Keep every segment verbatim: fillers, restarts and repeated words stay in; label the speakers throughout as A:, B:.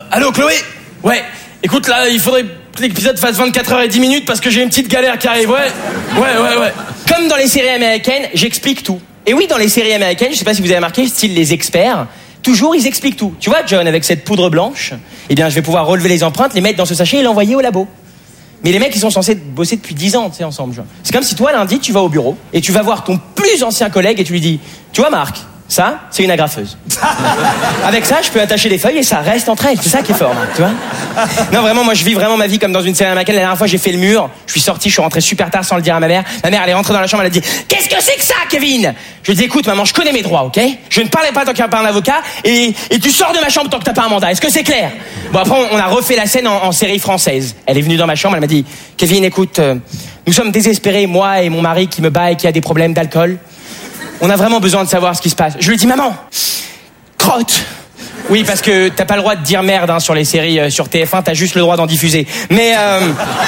A: allô Chloé? Ouais, écoute là, il faudrait que l'épisode fasse vingt-quatre heures et dix minutes parce que j'ai une petite galère qui arrive, ouais. Ouais, ouais, ouais. Comme dans les séries américaines, j'explique tout. Et oui, dans les séries américaines, je sais pas si vous avez remarqué, style Les Experts, toujours ils expliquent tout. Tu vois, John, avec cette poudre blanche, eh bien je vais pouvoir relever les empreintes, les mettre dans ce sachet et l'envoyer au labo. Mais les mecs, ils sont censés bosser depuis dix ans, tu sais, ensemble. Genre. C'est comme si toi, lundi, tu vas au bureau et tu vas voir ton plus ancien collègue et tu lui dis, tu vois Marc, ça, c'est une agrafeuse. Avec ça, je peux attacher des feuilles et ça reste entre elles. C'est ça qui est fort, Marc, tu vois. Non, vraiment, moi, je vis vraiment ma vie comme dans une série américaine. La dernière fois, j'ai fait le mur. Je suis sorti, je suis rentré super tard sans le dire à ma mère. Ma mère, elle est rentrée dans la chambre, elle a dit, qu'est-ce que c'est que ça, Kevin? Je lui ai dit, écoute, maman, je connais mes droits, ok? Je ne parlerai pas tant qu'il n'y a pas un avocat et, et tu sors de ma chambre tant que t'as pas un mandat. Est-ce que c'est clair? Bon, après, on a refait la scène en, en série française. Elle est venue dans ma chambre, elle m'a dit, Kevin, écoute, euh, nous sommes désespérés, moi et mon mari qui me bat et qui a des problèmes d'alcool. On a vraiment besoin de savoir ce qui se passe. Je lui dis, maman, crotte. Oui, parce que t'as pas le droit de dire merde hein, sur les séries euh, sur T F un, t'as juste le droit d'en diffuser. Mais euh...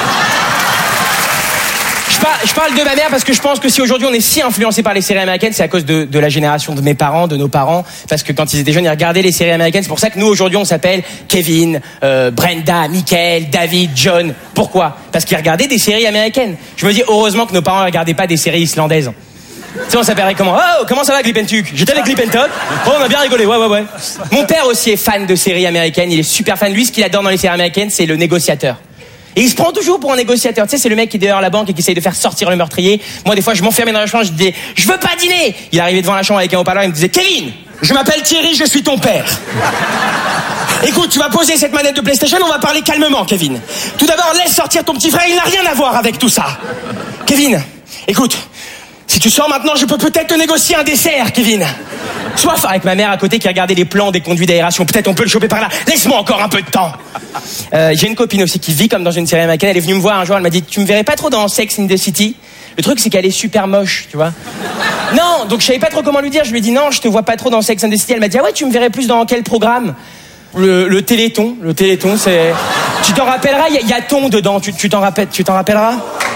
A: je, par- je parle de ma mère parce que je pense que si aujourd'hui on est si influencé par les séries américaines, c'est à cause de, de la génération de mes parents, de nos parents, parce que quand ils étaient jeunes, ils regardaient les séries américaines. C'est pour ça que nous aujourd'hui on s'appelle Kevin, euh, Brenda, Michael, David, John. Pourquoi? Parce qu'ils regardaient des séries américaines. Je me dis heureusement que nos parents ne regardaient pas des séries islandaises. Tu sais, on s'appellerait comment? Oh, comment ça va, Glippentuk? J'étais avec Glippentok. Oh, on a bien rigolé, ouais, ouais, ouais. Mon père aussi est fan de séries américaines. Il est super fan. Lui, ce qu'il adore dans les séries américaines, c'est le négociateur. Et il se prend toujours pour un négociateur. Tu sais, c'est le mec qui est dehors à la banque et qui essaye de faire sortir le meurtrier. Moi, des fois, je m'enfermais dans la chambre, je disais, je veux pas dîner. Il arrivait devant la chambre avec un haut-parleur, il me disait, Kevin, je m'appelle Thierry, je suis ton père. Écoute, tu vas poser cette manette de PlayStation, on va parler calmement, Kevin. Tout d'abord, laisse sortir ton petit frère, il n'a rien à voir avec tout ça. Kevin, écoute. Si tu sors maintenant, je peux peut-être te négocier un dessert, Kevin. Soif avec ma mère à côté qui regardait les plans des conduits d'aération. Peut-être on peut le choper par là. Laisse-moi encore un peu de temps. Euh, j'ai une copine aussi qui vit comme dans une série américaine. Elle est venue me voir un jour, elle m'a dit, tu me verrais pas trop dans Sex in the City? Le truc, c'est qu'elle est super moche, tu vois. Non, donc je savais pas trop comment lui dire. Je lui ai dit, non, je te vois pas trop dans Sex in the City. Elle m'a dit, ah ouais, tu me verrais plus dans quel programme? Le, le Téléthon. Le Téléthon, c'est... Tu t'en rappelleras, il y, y a ton dedans. Tu, tu t'en rappelles, tu t'en rappelleras?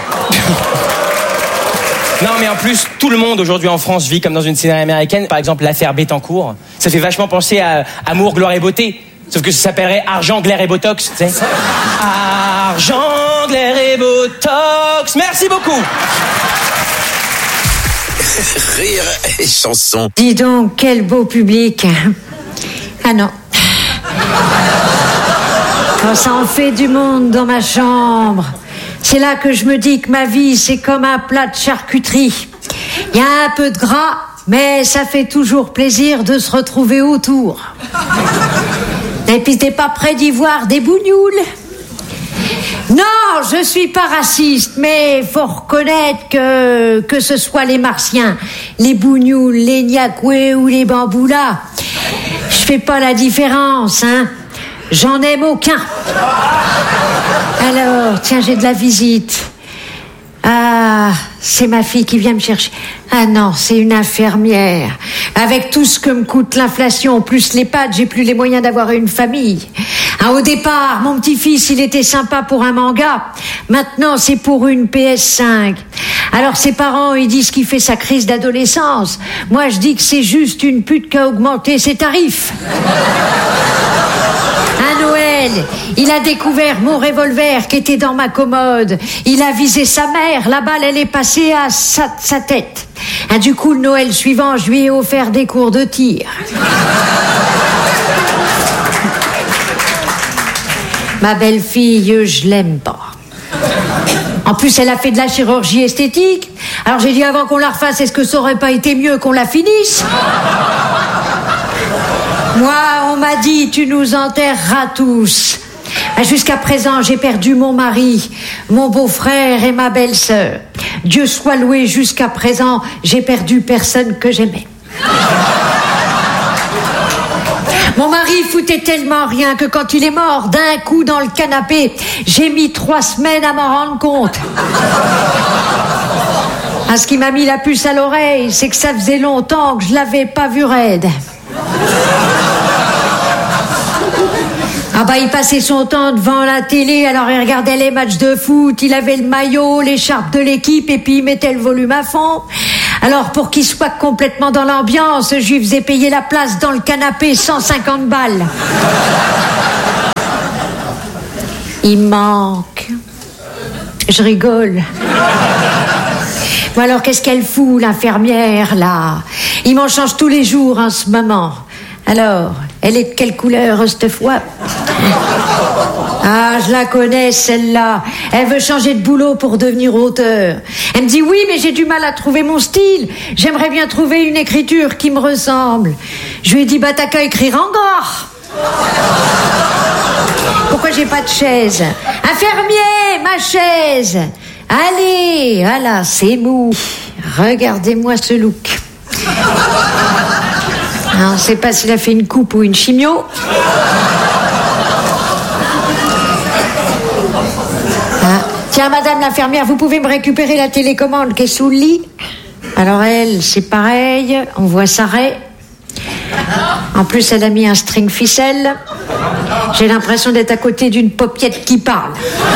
A: Non, mais en plus, tout le monde aujourd'hui en France vit comme dans une série américaine. Par exemple, l'affaire Bettencourt. Ça fait vachement penser à Amour, gloire et beauté. Sauf que ça s'appellerait Argent, glaire et botox, tu sais. Argent, glaire et botox. Merci beaucoup.
B: Rire et chanson.
C: Dis donc, quel beau public. Ah non. Quand ça en fait du monde dans ma chambre. C'est là que je me dis que ma vie, c'est comme un plat de charcuterie. Il y a un peu de gras, mais ça fait toujours plaisir de se retrouver autour. Et puis t'es pas prêt d'y voir des bougnoules? Non, je suis pas raciste, mais faut reconnaître que que ce soit les Martiens, les bougnoules, les Niakoué ou les Bamboulas, je fais pas la différence, hein. J'en aime aucun. Alors, tiens, j'ai de la visite. Ah, c'est ma fille qui vient me chercher. Ah non, c'est une infirmière. Avec tout ce que me coûte l'inflation, plus les pâtes, j'ai plus les moyens d'avoir une famille. Ah, au départ, mon petit-fils, il était sympa pour un manga. Maintenant, c'est pour une P S cinq. Alors, ses parents, ils disent qu'il fait sa crise d'adolescence. Moi, je dis que c'est juste une pute qui a augmenté ses tarifs. À Noël, il a découvert mon revolver qui était dans ma commode. Il a visé sa mère. La balle, elle est passée à sa, sa tête. Ah, du coup, le Noël suivant, je lui ai offert des cours de tir. Ma belle-fille, je l'aime pas. En plus, elle a fait de la chirurgie esthétique. Alors j'ai dit avant qu'on la refasse, est-ce que ça aurait pas été mieux qu'on la finisse? Moi, on m'a dit, tu nous enterreras tous. Jusqu'à présent, j'ai perdu mon mari, mon beau-frère et ma belle-sœur. Dieu soit loué, jusqu'à présent, j'ai perdu personne que j'aimais. Mon mari foutait tellement rien que quand il est mort d'un coup dans le canapé, j'ai mis trois semaines à m'en rendre compte. Ah, ce qui m'a mis la puce à l'oreille, c'est que ça faisait longtemps que je l'avais pas vu raide. Ah bah il passait son temps devant la télé, alors il regardait les matchs de foot, il avait le maillot, l'écharpe de l'équipe et puis il mettait le volume à fond. Alors pour qu'il soit complètement dans l'ambiance, je lui faisais payer la place dans le canapé cent cinquante balles. Il manque. Je rigole. Bon alors, qu'est-ce qu'elle fout, l'infirmière, là? Il m'en change tous les jours en ce moment. Alors, elle est de quelle couleur, cette fois? Ah, je la connais, celle-là. Elle veut changer de boulot pour devenir auteur. Elle me dit, oui, mais j'ai du mal à trouver mon style. J'aimerais bien trouver une écriture qui me ressemble. Je lui ai dit, bah, t'as qu'à écrire en gras. Pourquoi j'ai pas de chaise? Infirmier, ma chaise. Allez, voilà, c'est mou. Regardez-moi ce look. Alors, on ne sait pas s'il a fait une coupe ou une chimio. Ah. Tiens, madame l'infirmière, vous pouvez me récupérer la télécommande qui est sous le lit? Alors elle, c'est pareil, on voit sa raie. En plus, elle a mis un string ficelle. J'ai l'impression d'être à côté d'une paupiette qui parle.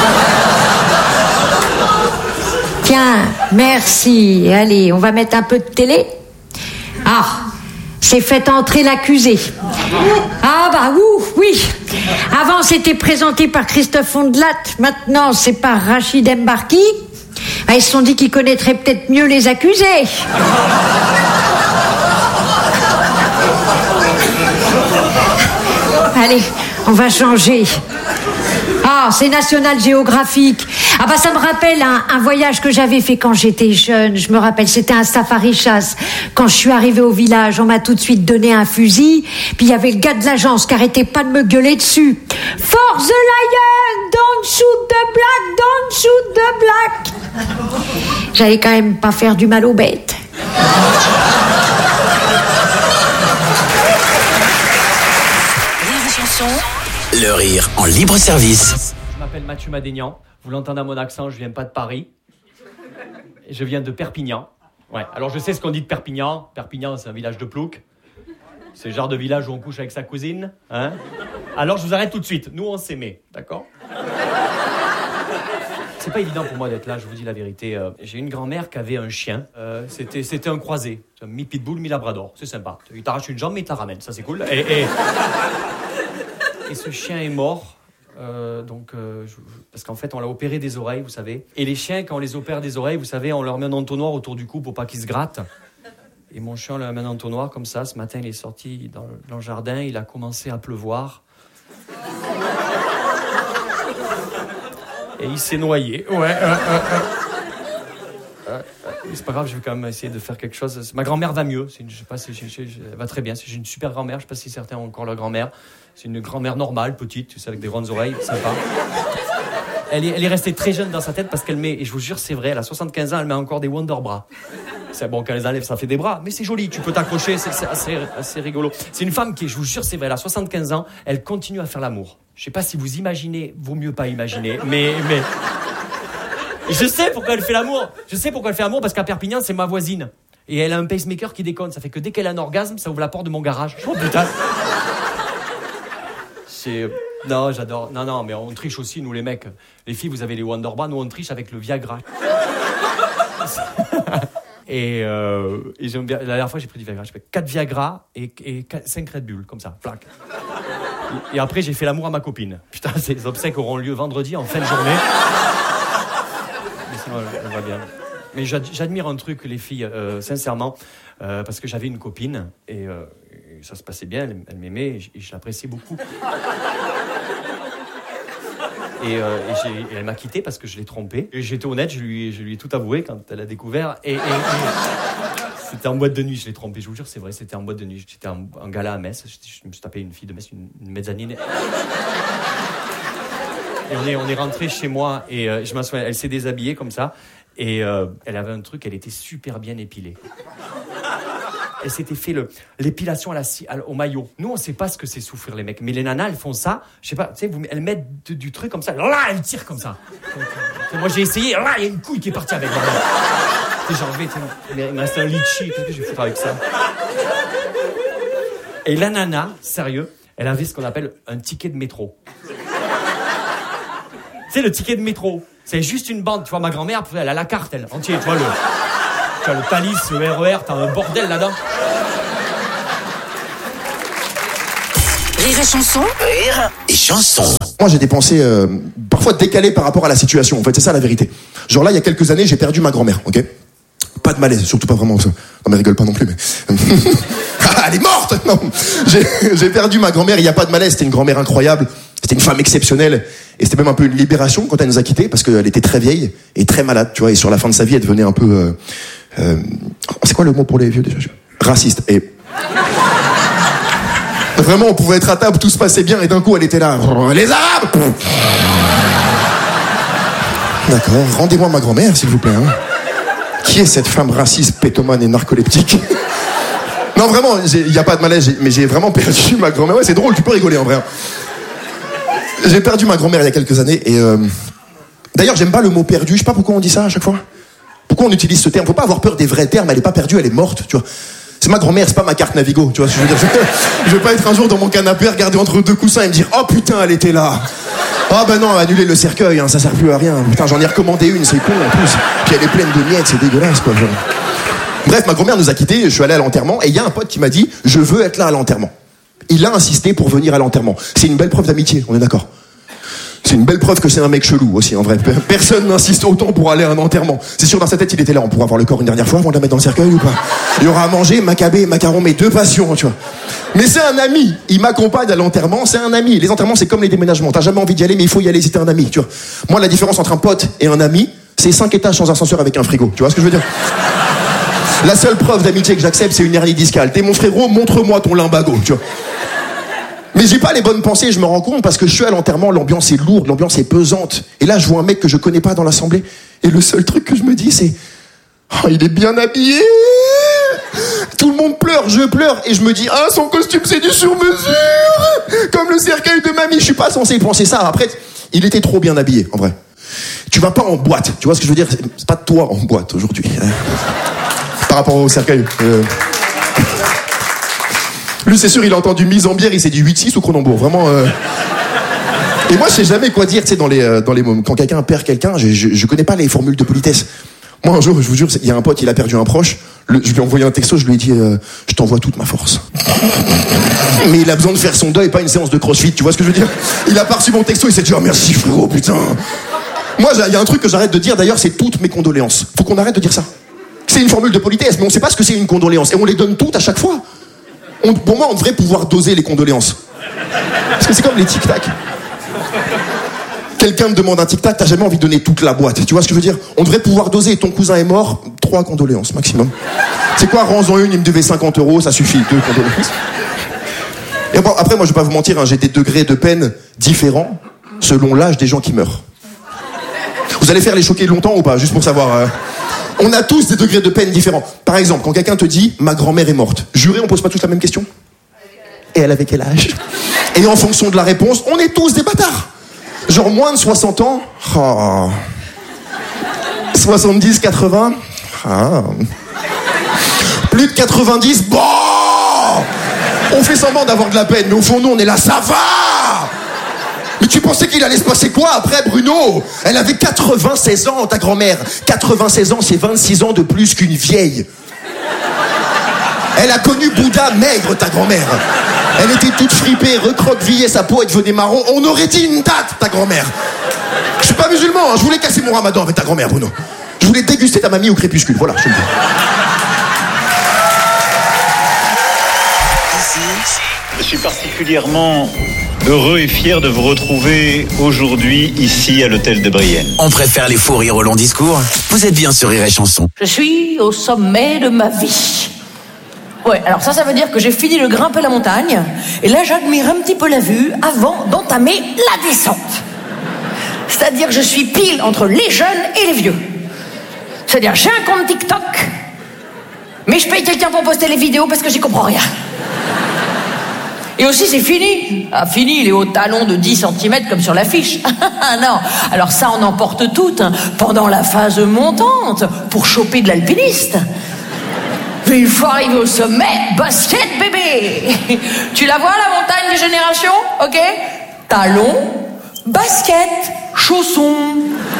C: Tiens, merci. Allez, on va mettre un peu de télé. Ah, c'est fait entrer l'accusé. Ah bah ouh, oui. Avant, c'était présenté par Christophe Fondelat. Maintenant, c'est par Rachid Embarki. Ah, ils se sont dit qu'ils connaîtraient peut-être mieux les accusés. Allez, on va changer. Ah, c'est National Geographic. Ah bah ça me rappelle un, un voyage que j'avais fait quand j'étais jeune. Je me rappelle, c'était un safari chasse. Quand je suis arrivée au village, on m'a tout de suite donné un fusil. Puis il y avait le gars de l'agence qui arrêtait pas de me gueuler dessus. For the lion, don't shoot the black, don't shoot the black. J'allais quand même pas faire du mal aux bêtes.
B: Le rire en libre service.
D: Je m'appelle Mathieu Madénian. Vous l'entendez à mon accent, je viens pas de Paris. Je viens de Perpignan. Ouais. Alors je sais ce qu'on dit de Perpignan. Perpignan, c'est un village de plouc. C'est le genre de village où on couche avec sa cousine. Hein. Alors je vous arrête tout de suite. Nous, on s'aimait, d'accord? C'est pas évident pour moi d'être là, je vous dis la vérité. Euh, j'ai une grand-mère qui avait un chien. Euh, c'était, c'était un croisé. Un mi-pitbull, mi-labrador. C'est sympa. Il t'arrache une jambe, mais il te la ramène. Ça, c'est cool. Et... et... Et ce chien est mort, euh, donc, euh, je, parce qu'en fait, on l'a opéré des oreilles, vous savez. Et les chiens, quand on les opère des oreilles, vous savez, on leur met un entonnoir autour du cou pour pas qu'ils se grattent. Et mon chien, on lui a mis un entonnoir comme ça. Ce matin, il est sorti dans, dans le jardin, il a commencé à pleuvoir. Et il s'est noyé. Ouais, euh, euh, euh. Euh, c'est pas grave, je vais quand même essayer de faire quelque chose. Ma grand-mère va mieux. C'est une, je sais pas si je, je, je, elle va très bien. J'ai une super grand-mère. Je sais pas si certains ont encore leur grand-mère. C'est une grand-mère normale, petite, tu sais, avec des grandes oreilles, sympa. Elle est, elle est restée très jeune dans sa tête parce qu'elle met, et je vous jure, c'est vrai, elle a soixante-quinze ans, elle met encore des Wonder Bras. C'est bon, quand elle les enlève, ça fait des bras, mais c'est joli, tu peux t'accrocher, c'est, c'est assez, assez rigolo. C'est une femme qui, je vous jure, c'est vrai, elle a soixante-quinze ans, elle continue à faire l'amour. Je sais pas si vous imaginez, vaut mieux pas imaginer, mais, mais. Je sais pourquoi elle fait l'amour. Je sais pourquoi elle fait l'amour, parce qu'à Perpignan, c'est ma voisine. Et elle a un pacemaker qui déconne. Ça fait que dès qu'elle a un orgasme, ça ouvre la porte de mon garage. Oh putain. C'est... Non, j'adore. Non, non, mais on triche aussi, nous les mecs. Les filles, vous avez les Wonder Bras, nous on triche avec le Viagra. et, euh, et j'aime bien... La dernière fois, j'ai pris du Viagra. J'ai pris quatre Viagra et, et cinq Red Bull, comme ça, plaque. Et, et après, j'ai fait l'amour à ma copine. Putain, ces obsèques auront lieu vendredi, en fin de journée. On va bien. Mais j'admire un truc, les filles, euh, sincèrement, euh, parce que j'avais une copine et, euh, et ça se passait bien, elle, elle m'aimait et je, et je l'appréciais beaucoup. Et, euh, et, j'ai, et elle m'a quitté parce que je l'ai trompée. Et j'étais honnête, je lui, je lui ai tout avoué quand elle a découvert. Et, et, et c'était en boîte de nuit, je l'ai trompée, je vous jure, c'est vrai, c'était en boîte de nuit. J'étais en, en gala à Metz, je, je me suis tapé une fille de Metz, une, une mezzanine. Et on est, on est rentré chez moi et euh, je m'en souviens, elle s'est déshabillée comme ça et euh, elle avait un truc, elle était super bien épilée. Elle s'était fait le, l'épilation à la, à, au maillot. Nous, on sait pas ce que c'est souffrir les mecs, mais les nanas, elles font ça. Je sais pas, tu sais, vous, elles mettent de, du truc comme ça. Là, elles tirent comme ça. Donc, euh, moi, j'ai essayé. Là, il y a une couille qui est partie avec. J'ai enlevé. Il me reste un litchi. Qu'est-ce que je vais foutre avec ça? Et la nana, sérieux, elle avait ce qu'on appelle un ticket de métro. Tu sais, le ticket de métro, c'est juste une bande. Tu vois, ma grand-mère, elle a la carte, elle, entière. Tu vois, le, tu vois, le Thalys, le R E R, t'as un bordel là-dedans.
B: Rire et chanson. Rire et chanson.
E: Moi, j'ai dépensé euh, parfois décalé par rapport à la situation. En fait, c'est ça la vérité. Genre là, il y a quelques années, j'ai perdu ma grand-mère, ok? Pas de malaise, surtout pas vraiment ça. Non mais rigole pas non plus, mais... Elle est morte. Non, j'ai, j'ai perdu ma grand-mère, il n'y a pas de malaise, c'était une grand-mère incroyable, c'était une femme exceptionnelle, et c'était même un peu une libération quand elle nous a quittés, parce qu'elle était très vieille et très malade, tu vois, et sur la fin de sa vie, elle devenait un peu... Euh, euh, c'est quoi le mot pour les vieux déjà? Raciste. Et... Vraiment, on pouvait être à table, tout se passait bien, et d'un coup, elle était là. Les Arabes! D'accord, rendez-moi ma grand-mère, s'il vous plaît. Hein. Qui est cette femme raciste, pétomane et narcoleptique? Non, vraiment, il n'y a pas de malaise, mais j'ai vraiment perdu ma grand-mère. Ouais, c'est drôle, tu peux rigoler en vrai. Hein. J'ai perdu ma grand-mère il y a quelques années, et... Euh... D'ailleurs, j'aime pas le mot perdu, je sais pas pourquoi on dit ça à chaque fois. Pourquoi on utilise ce terme? Faut pas avoir peur des vrais termes, elle est pas perdue, elle est morte, tu vois. C'est ma grand-mère, c'est pas ma carte Navigo, tu vois ce que je veux dire. Je vais pas être un jour dans mon canapé, regarder entre deux coussins et me dire « Oh putain, elle était là !» Ah ben non, annuler le cercueil, hein, ça sert plus à rien. Putain, j'en ai recommandé une, c'est con en plus. Puis elle est pleine de miettes, c'est dégueulasse, quoi. Bref, ma grand-mère nous a quittés, je suis allé à l'enterrement, et il y a un pote qui m'a dit « Je veux être là à l'enterrement ». Il a insisté pour venir à l'enterrement. C'est une belle preuve d'amitié, on est d'accord. C'est une belle preuve que c'est un mec chelou aussi, en vrai. Personne n'insiste autant pour aller à un enterrement. C'est sûr, dans sa tête, il était là. On pourra voir le corps une dernière fois avant de la mettre dans le cercueil ou pas? Il y aura à manger, macabé, macaron, mes deux passions, tu vois. Mais c'est un ami. Il m'accompagne à l'enterrement, c'est un ami. Les enterrements, c'est comme les déménagements. T'as jamais envie d'y aller, mais il faut y aller si t'es un ami, tu vois. Moi, la différence entre un pote et un ami, c'est cinq étages sans ascenseur avec un frigo. Tu vois ce que je veux dire? La seule preuve d'amitié que j'accepte, c'est une hernie discale. T'es mon frérot, montre-moi ton limbago, tu vois. Mais j'ai pas les bonnes pensées, je me rends compte, parce que je suis à l'enterrement, l'ambiance est lourde, l'ambiance est pesante. Et là, je vois un mec que je connais pas dans l'assemblée. Et le seul truc que je me dis, c'est... Oh, il est bien habillé. Tout le monde pleure, je pleure. Et je me dis, ah, son costume, c'est du sur-mesure. Comme le cercueil de mamie. Je suis pas censé penser ça. Après, il était trop bien habillé, en vrai. Tu vas pas en boîte. Tu vois ce que je veux dire? C'est pas toi en boîte, aujourd'hui. Par rapport au cercueil. Euh... Lui, c'est sûr, il a entendu mise en bière, il s'est dit huit six ou Cronenbourg. Vraiment... Euh... Et moi, je sais jamais quoi dire, tu sais, dans les, euh, dans les moments. Quand quelqu'un perd quelqu'un, je, je, je connais pas les formules de politesse. Moi, un jour, je vous jure, il y a un pote, il a perdu un proche. Le, je lui ai envoyé un texto, je lui ai dit, euh, je t'envoie toute ma force. Mais il a besoin de faire son deuil, pas une séance de crossfit, tu vois ce que je veux dire? Il a pas reçu mon texto, il s'est dit, oh merci frérot, putain. Moi, il y a un truc que j'arrête de dire, d'ailleurs, c'est toutes mes condoléances. Faut qu'on arrête de dire ça. C'est une formule de politesse, mais on sait pas ce que c'est une condoléance. Et on les donne toutes à chaque fois. On, pour moi, on devrait pouvoir doser les condoléances. Parce que c'est comme les tic-tac. Quelqu'un me demande un tic-tac, t'as jamais envie de donner toute la boîte. Tu vois ce que je veux dire? On devrait pouvoir doser. Ton cousin est mort, trois condoléances maximum. C'est quoi, rends-en une, il me devait cinquante euros, ça suffit, deux condoléances. Et après, moi, je vais pas vous mentir, hein, j'ai des degrés de peine différents selon l'âge des gens qui meurent. Vous allez faire les choquer longtemps ou pas? Juste pour savoir... Euh... On a tous des degrés de peine différents. Par exemple, quand quelqu'un te dit « ma grand-mère est morte », juré, on pose pas tous la même question? Et elle avait quel âge? Et en fonction de la réponse, on est tous des bâtards. Genre moins de soixante ans, oh. soixante-dix, quatre-vingts, ah. Plus de quatre-vingt-dix, bon. On fait semblant d'avoir de la peine, mais au fond, nous, on est là, ça va. Mais tu pensais qu'il allait se passer quoi après, Bruno? Elle avait quatre-vingt-seize ans, ta grand-mère. quatre-vingt-seize ans, c'est vingt-six ans de plus qu'une vieille. Elle a connu Bouddha maigre, ta grand-mère. Elle était toute fripée, recroquevillée, sa peau, elle devenait marron. On aurait dit une date, ta grand-mère. Je suis pas musulman, hein. Je voulais casser mon ramadan avec ta grand-mère, Bruno. Je voulais déguster ta mamie au crépuscule, voilà, je te le dis.
F: Je suis particulièrement heureux et fier de vous retrouver aujourd'hui ici à l'hôtel de Brienne.
B: On préfère les faux rires au long discours. Vous êtes bien sur Rire et Chanson.
G: Je suis au sommet de ma vie. Ouais, alors ça, ça veut dire que j'ai fini de grimper la montagne, et là, j'admire un petit peu la vue avant d'entamer la descente. C'est-à-dire que je suis pile entre les jeunes et les vieux. C'est-à-dire, j'ai un compte TikTok, mais je paye quelqu'un pour poster les vidéos parce que j'y comprends rien. Et aussi, c'est fini. Ah, fini, les hauts talons de dix centimètres comme sur l'affiche. Non, alors ça, on emporte toutes hein, pendant la phase montante pour choper de l'alpiniste. Mais une fois arrivé au sommet, basket bébé. Tu la vois, la montagne des générations? Ok? Talons, basket, chaussons.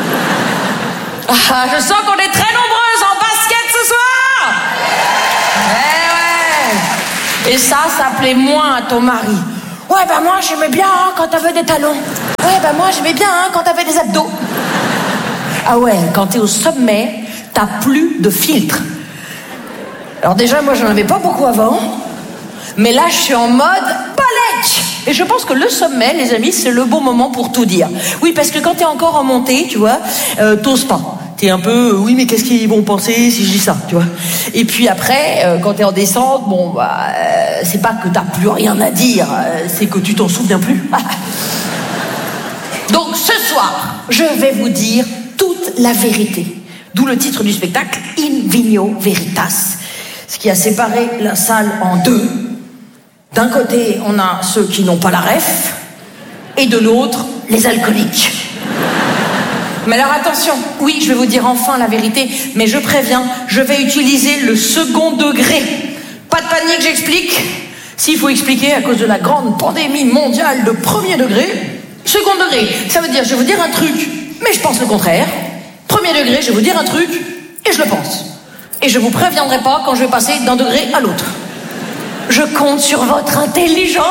G: Ah, je sens qu'on est très nombreuses en basket ce soir. Eh ouais. Et ça, ça plaît moins à ton mari. Ouais, bah moi, j'aimais bien hein, quand t'avais des talons. Ouais, bah moi, j'aimais bien hein, quand t'avais des abdos. Ah ouais, quand t'es au sommet, t'as plus de filtre. Alors déjà, moi, j'en avais pas beaucoup avant. Mais là, je suis en mode balèque. Et je pense que le sommet, les amis, c'est le bon moment pour tout dire. Oui, parce que quand t'es encore en montée, tu vois, euh, t'oses pas. T'es un peu, euh, oui, mais qu'est-ce qu'ils vont penser si je dis ça, tu vois. Et puis après, euh, quand t'es en descente, bon, bah, euh, c'est pas que t'as plus rien à dire, euh, c'est que tu t'en souviens plus. Donc ce soir, je vais vous dire toute la vérité. D'où le titre du spectacle, In Vino Veritas. Ce qui a séparé la salle en deux. D'un côté, on a ceux qui n'ont pas la ref, et de l'autre, les alcooliques. Mais alors attention, oui, je vais vous dire enfin la vérité, mais je préviens, je vais utiliser le second degré. Pas de panique, j'explique. S'il faut expliquer à cause de la grande pandémie mondiale de premier degré, second degré, ça veut dire, je vais vous dire un truc, mais je pense le contraire. Premier degré, je vais vous dire un truc, et je le pense. Et je vous préviendrai pas quand je vais passer d'un degré à l'autre. Je compte sur votre intelligence.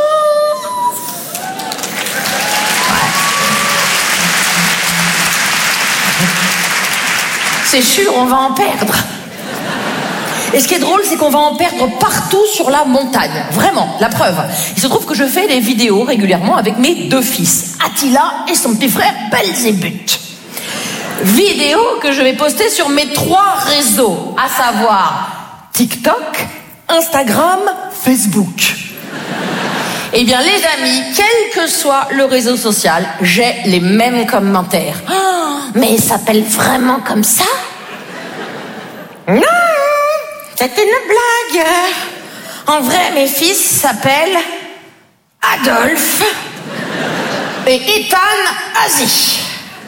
G: C'est sûr, on va en perdre. Et ce qui est drôle, c'est qu'on va en perdre partout sur la montagne. Vraiment, la preuve. Il se trouve que je fais des vidéos régulièrement avec mes deux fils, Attila et son petit frère Belzébuth. Vidéos que je vais poster sur mes trois réseaux, à savoir TikTok, Instagram, Facebook. Eh bien, les amis, quel que soit le réseau social, j'ai les mêmes commentaires. Oh, mais il s'appelle vraiment comme ça? Non, c'était une blague. En vrai, mes fils s'appellent Adolphe et Ethan Asie.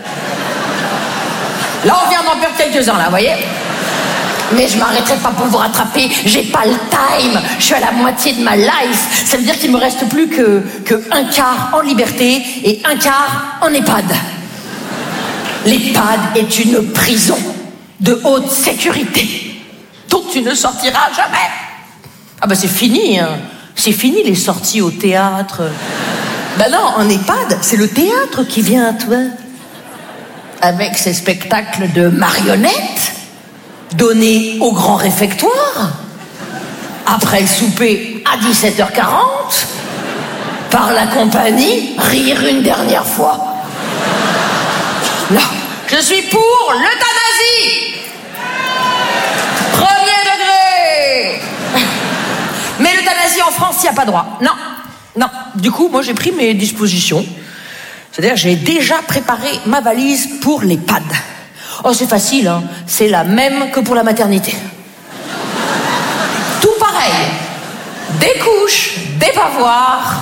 G: Là, on vient d'en perdre quelques-uns, là, vous voyez? Mais je m'arrêterai pas pour vous rattraper, j'ai pas le time, je suis à la moitié de ma life. Ça veut dire qu'il me reste plus que, que un quart en liberté et un quart en EHPAD. L'EHPAD est une prison de haute sécurité dont tu ne sortiras jamais. Ah bah c'est fini, hein. C'est fini les sorties au théâtre. Bah non, en EHPAD, c'est le théâtre qui vient à toi. Avec ses spectacles de marionnettes donnés au grand réfectoire, après le souper à dix-sept heures quarante, par la compagnie Rire une dernière fois. Non, je suis pour l'euthanasie. Premier degré. Mais l'euthanasie en France, il n'y a pas droit. Non, non. Du coup, moi j'ai pris mes dispositions. C'est-à-dire j'ai déjà préparé ma valise pour l'EHPAD. Oh, c'est facile, hein. C'est la même que pour la maternité. Tout pareil. Des couches, des bavoirs.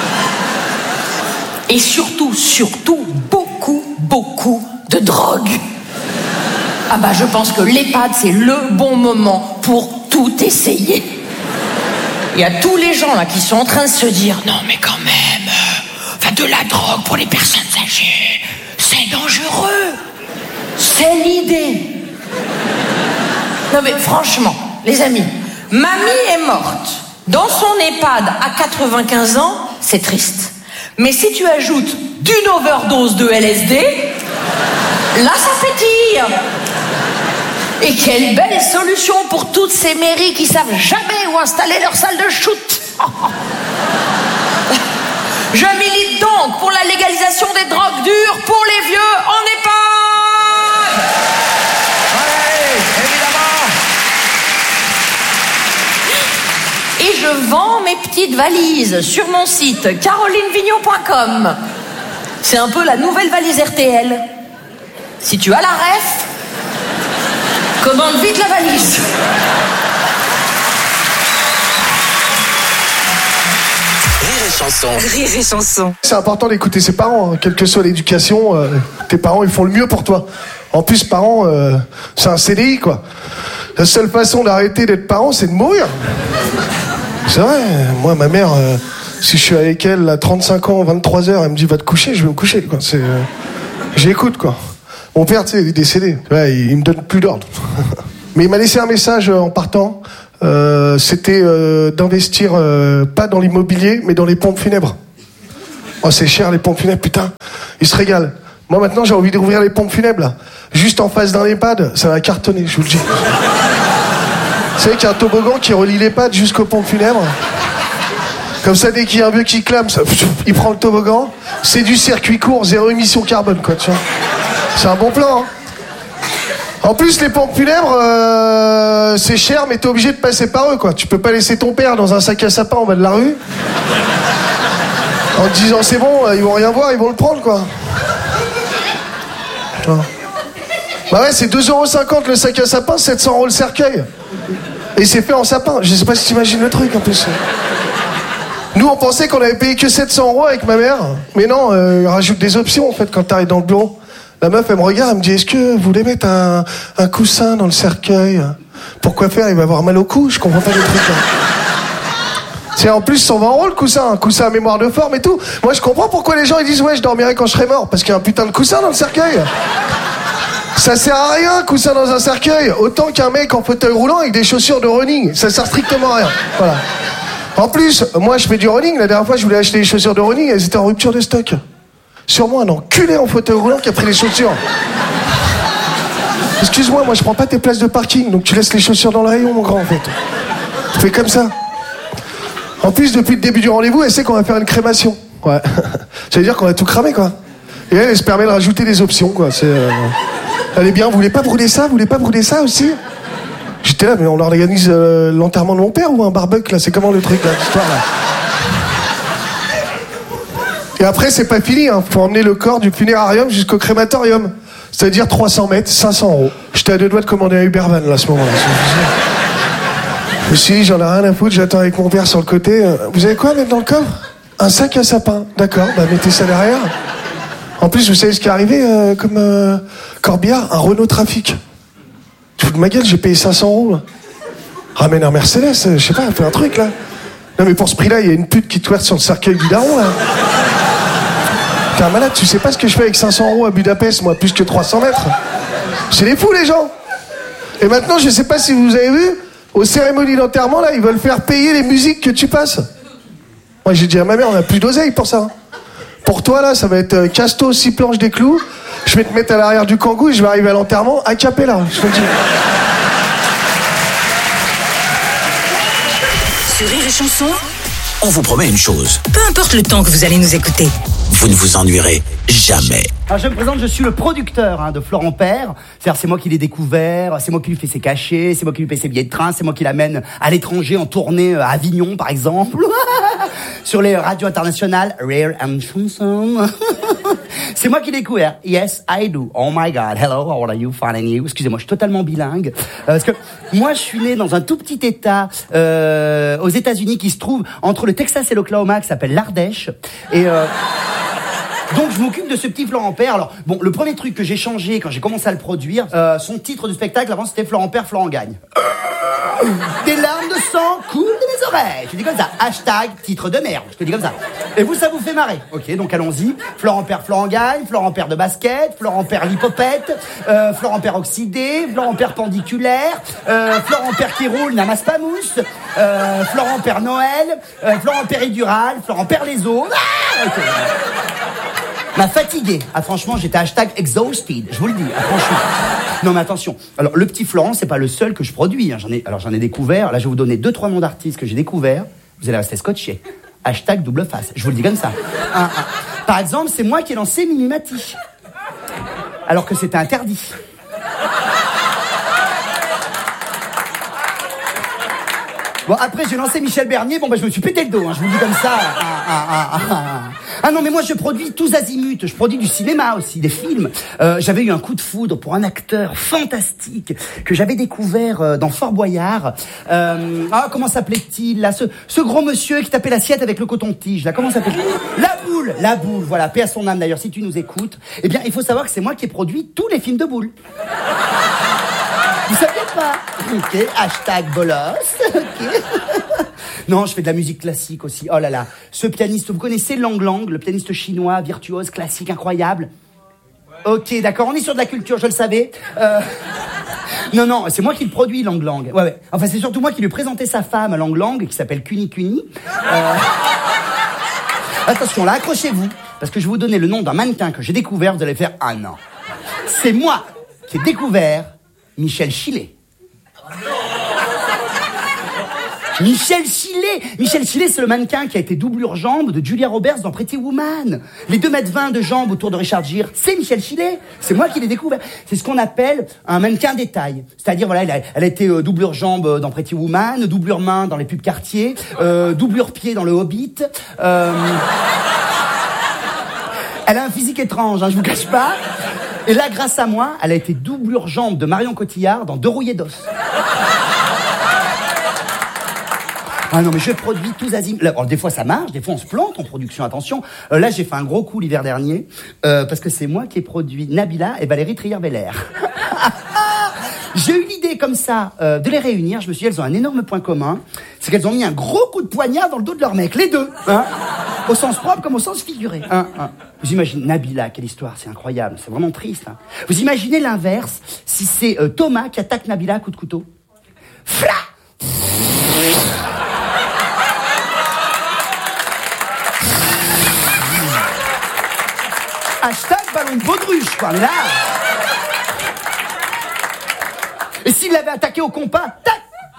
G: Et surtout, surtout, beaucoup, beaucoup de drogue. Ah bah, je pense que l'EHPAD, c'est le bon moment pour tout essayer. Il y a tous les gens là qui sont en train de se dire « Non, mais quand même, euh, enfin, de la drogue pour les personnes âgées, c'est dangereux. » C'est l'idée. Non mais franchement, les amis, mamie est morte dans son EHPAD à quatre-vingt-quinze ans, c'est triste. Mais si tu ajoutes d'une overdose de L S D, là ça pétille. Et quelle belle solution pour toutes ces mairies qui savent jamais où installer leur salle de shoot. Je milite donc pour la légalisation des drogues dures pour les vieux en EHPAD. Et je vends mes petites valises sur mon site caroline vignon point com. C'est un peu la nouvelle valise R T L. Si tu as la ref, commande vite la valise.
B: Rire et chanson.
H: Rire et chanson.
I: C'est important d'écouter ses parents, hein. Quelle que soit l'éducation, euh, tes parents ils font le mieux pour toi. En plus, parents, euh, c'est un C D I quoi. La seule façon d'arrêter d'être parent, c'est de mourir. C'est vrai, moi ma mère, euh, si je suis avec elle à trente-cinq ans, vingt-trois heures, elle me dit va te coucher, je vais me coucher quoi. C'est, euh, j'écoute quoi. Mon père, tu sais, il est décédé, ouais, il, il me donne plus d'ordre. Mais il m'a laissé un message en partant. euh, c'était euh, d'investir euh, pas dans l'immobilier, mais dans les pompes funèbres. Oh, c'est cher les pompes funèbres, putain. Ils se régalent. Moi maintenant j'ai envie d'ouvrir les pompes funèbres là. Juste en face d'un EHPAD, ça va cartonner, je vous le dis. Vous savez qu'il y a un toboggan qui relie l'EHPAD jusqu'aux pompes funèbres. Comme ça, dès qu'il y a un vieux qui clame, ça, il prend le toboggan. C'est du circuit court, zéro émission carbone, quoi, tu vois. C'est un bon plan, hein. En plus, les pompes funèbres, euh, c'est cher, mais t'es obligé de passer par eux, quoi. Tu peux pas laisser ton père dans un sac à sapin en bas de la rue. En te disant, c'est bon, ils vont rien voir, ils vont le prendre, quoi. Bah ouais, c'est deux euros cinquante le sac à sapin, sept cents euros le cercueil. Et c'est fait en sapin. Je sais pas si t'imagines le truc, en plus. Nous, on pensait qu'on avait payé que sept cents euros avec ma mère. Mais non, euh, il rajoute des options, en fait, quand t'arrives dans le bureau. La meuf, elle me regarde, elle me dit, est-ce que vous voulez mettre un, un coussin dans le cercueil? Pourquoi faire? Il va avoir mal au cou, je comprends pas les trucs, là. C'est en plus cent vingt euros le coussin, un coussin à mémoire de forme et tout. Moi, je comprends pourquoi les gens, ils disent, ouais, je dormirai quand je serai mort. Parce qu'il y a un putain de coussin dans le cercueil. Ça sert à rien, coussin dans un cercueil. Autant qu'un mec en fauteuil roulant avec des chaussures de running. Ça sert strictement à rien. Voilà. En plus, moi je fais du running. La dernière fois, je voulais acheter des chaussures de running. Elles étaient en rupture de stock. Sur moi, un enculé en fauteuil roulant qui a pris les chaussures. Excuse-moi, moi je prends pas tes places de parking. Donc tu laisses les chaussures dans le rayon, mon grand, en fait. Tu fais comme ça. En plus, depuis le début du rendez-vous, elle sait qu'on va faire une crémation. Ouais. Ça veut dire qu'on va tout cramer, quoi. Et elle, elle se permet de rajouter des options, quoi. C'est... Euh... Allez bien, vous voulez pas brûler ça? Vous voulez pas brûler ça aussi? J'étais là, mais on organise euh, l'enterrement de mon père ou un barbecue, là? C'est comment le truc, là, l'histoire, là? Et après, c'est pas fini, hein. Faut emmener le corps du funérarium jusqu'au crématorium. C'est-à-dire trois cents mètres, cinq cents euros. J'étais à deux doigts de commander un Ubervan, là, à ce moment-là. Je me suis dit, j'en ai rien à foutre, j'attends avec mon père sur le côté. Vous avez quoi à mettre dans le coffre? Un sac à sapin. D'accord, bah mettez ça derrière. En plus, vous savez ce qui est arrivé, euh, comme euh, Corbillard, un Renault Trafic. Tu fous de ma gueule, j'ai payé cinq cents euros. Là. Ramène un Mercedes, je sais pas, fais un truc là. Non mais pour ce prix-là, il y a une pute qui twerk sur le cercueil du daron là. T'es un malade, tu sais pas ce que je fais avec cinq cents euros à Budapest, moi, plus que trois cents mètres. C'est des fous les gens. Et maintenant, je sais pas si vous avez vu, aux cérémonies d'enterrement là, ils veulent faire payer les musiques que tu passes. Moi j'ai dit à ma mère, on a plus d'oseille pour ça. Pour toi, là, ça va être euh, Casto, six planches, des clous. Je vais te mettre à l'arrière du kangou et je vais arriver à l'enterrement a cappella, je te le dis.
B: Sur Rire et Chanson, on vous promet une chose.
H: Peu importe le temps que vous allez nous écouter,
B: vous ne vous ennuierez jamais.
J: Alors je me présente, je suis le producteur hein, de Florent Père. C'est-à-dire c'est moi qui l'ai découvert, c'est moi qui lui fais ses cachets, c'est moi qui lui paye ses billets de train, c'est moi qui l'amène à l'étranger en tournée à Avignon par exemple. Sur les radios internationales, Rire and Chanson. C'est moi qui l'ai découvert. Yes, I do. Oh my God. Hello, how are you? Fine and you? Excusez-moi, je suis totalement bilingue. Euh, parce que moi, je suis né dans un tout petit état euh, aux États-Unis qui se trouve entre le Texas et l'Oklahoma, qui s'appelle l'Ardèche. Et euh, donc, je m'occupe de ce petit Florent Père. Alors, bon, le premier truc que j'ai changé quand j'ai commencé à le produire, euh, son titre de spectacle avant, c'était Florent Père, Florent gagne. Des larmes de sang coulent de mes oreilles. Je te dis comme ça. Hashtag titre de merde. Je te dis comme ça. Et vous, ça vous fait marrer. Ok, donc allons-y. Florent Père, Florent gagne. Florent Père de basket. Florent Père lipopette. Euh, Florent Père oxydé. Florent Père pendiculaire. Euh, Florent Père qui roule, n'amasse pas mousse. Euh, Florent Père Noël. Euh, Florent Péridural. Florent Père les os. Ah, okay. M'a fatigué. Ah franchement, j'étais hashtag exhausted. Je vous le dis. Ah, franchement. Non mais attention. Alors le petit Florent, c'est pas le seul que je produis. Hein. J'en ai, alors j'en ai découvert. Là, je vais vous donner deux trois noms d'artistes que j'ai découverts. Vous allez rester scotché. Hashtag double face. Je vous le dis comme ça. Un, un. Par exemple, c'est moi qui ai lancé Mimimati. Alors que c'était interdit. Bon, après, j'ai lancé Michel Bernier. Bon, bah, je me suis pété le dos, hein, je vous le dis comme ça. Ah, ah, ah, ah, ah. ah non, mais moi, je produis tous azimuts. Je produis du cinéma aussi, des films. Euh, j'avais eu un coup de foudre pour un acteur fantastique que j'avais découvert euh, dans Fort Boyard. Euh, ah, comment s'appelait-il, là, ce, ce gros monsieur qui tapait l'assiette avec le coton-tige, là, comment s'appelait-il? La Boule, La Boule, voilà, paix à son âme, d'ailleurs, si tu nous écoutes. Eh bien, il faut savoir que c'est moi qui ai produit tous les films de Boule. Vous saviez pas? Ok, hashtag bolos. Ok. Non, je fais de la musique classique aussi. Oh là là. Ce pianiste, vous connaissez Lang Lang, le pianiste chinois, virtuose, classique, incroyable? Ok, d'accord, on est sur de la culture, je le savais. Euh... Non, non, c'est moi qui le produis, Lang Lang. Ouais, ouais. Enfin, c'est surtout moi qui lui ai présenté sa femme, Lang Lang, qui s'appelle Cuni Cuni. Euh... Attention, là, accrochez-vous, parce que je vais vous donner le nom d'un mannequin que j'ai découvert, vous allez faire « Ah non ». C'est moi qui ai découvert Michel Chilet. Michel Chilet Michel Chilet, c'est le mannequin qui a été doublure jambe de Julia Roberts dans Pretty Woman. Les deux mètres vingt de jambes autour de Richard Gere, c'est Michel Chilet. C'est moi qui l'ai découvert. C'est ce qu'on appelle un mannequin détail. C'est-à-dire, voilà, elle a, elle a été euh, doublure jambe dans Pretty Woman, doublure main dans les pubs Cartier, euh, doublure pied dans le Hobbit. Euh... Elle a un physique étrange, hein, je vous cache pas. Et là, grâce à moi, elle a été doublure jambe de Marion Cotillard dans Deux rouillés d'os. Ah non, mais je produis tous azimuts. Là, alors, des fois, ça marche, des fois, on se plante en production, attention. Euh, là, j'ai fait un gros coup l'hiver dernier, euh, parce que c'est moi qui ai produit Nabila et Valérie Trierweiler. J'ai eu l'idée, comme ça, euh, de les réunir. Je me suis dit, elles ont un énorme point commun. C'est qu'elles ont mis un gros coup de poignard dans le dos de leur mec, les deux. Hein, au sens propre comme au sens figuré. Hein, hein. Vous imaginez, Nabila, quelle histoire, c'est incroyable, c'est vraiment triste. Hein. Vous imaginez l'inverse, si c'est euh, Thomas qui attaque Nabila à coup de couteau. Fla! Hashtag ballon de baudruche, quoi, mais là... Et s'il l'avait attaqué au compas, tac,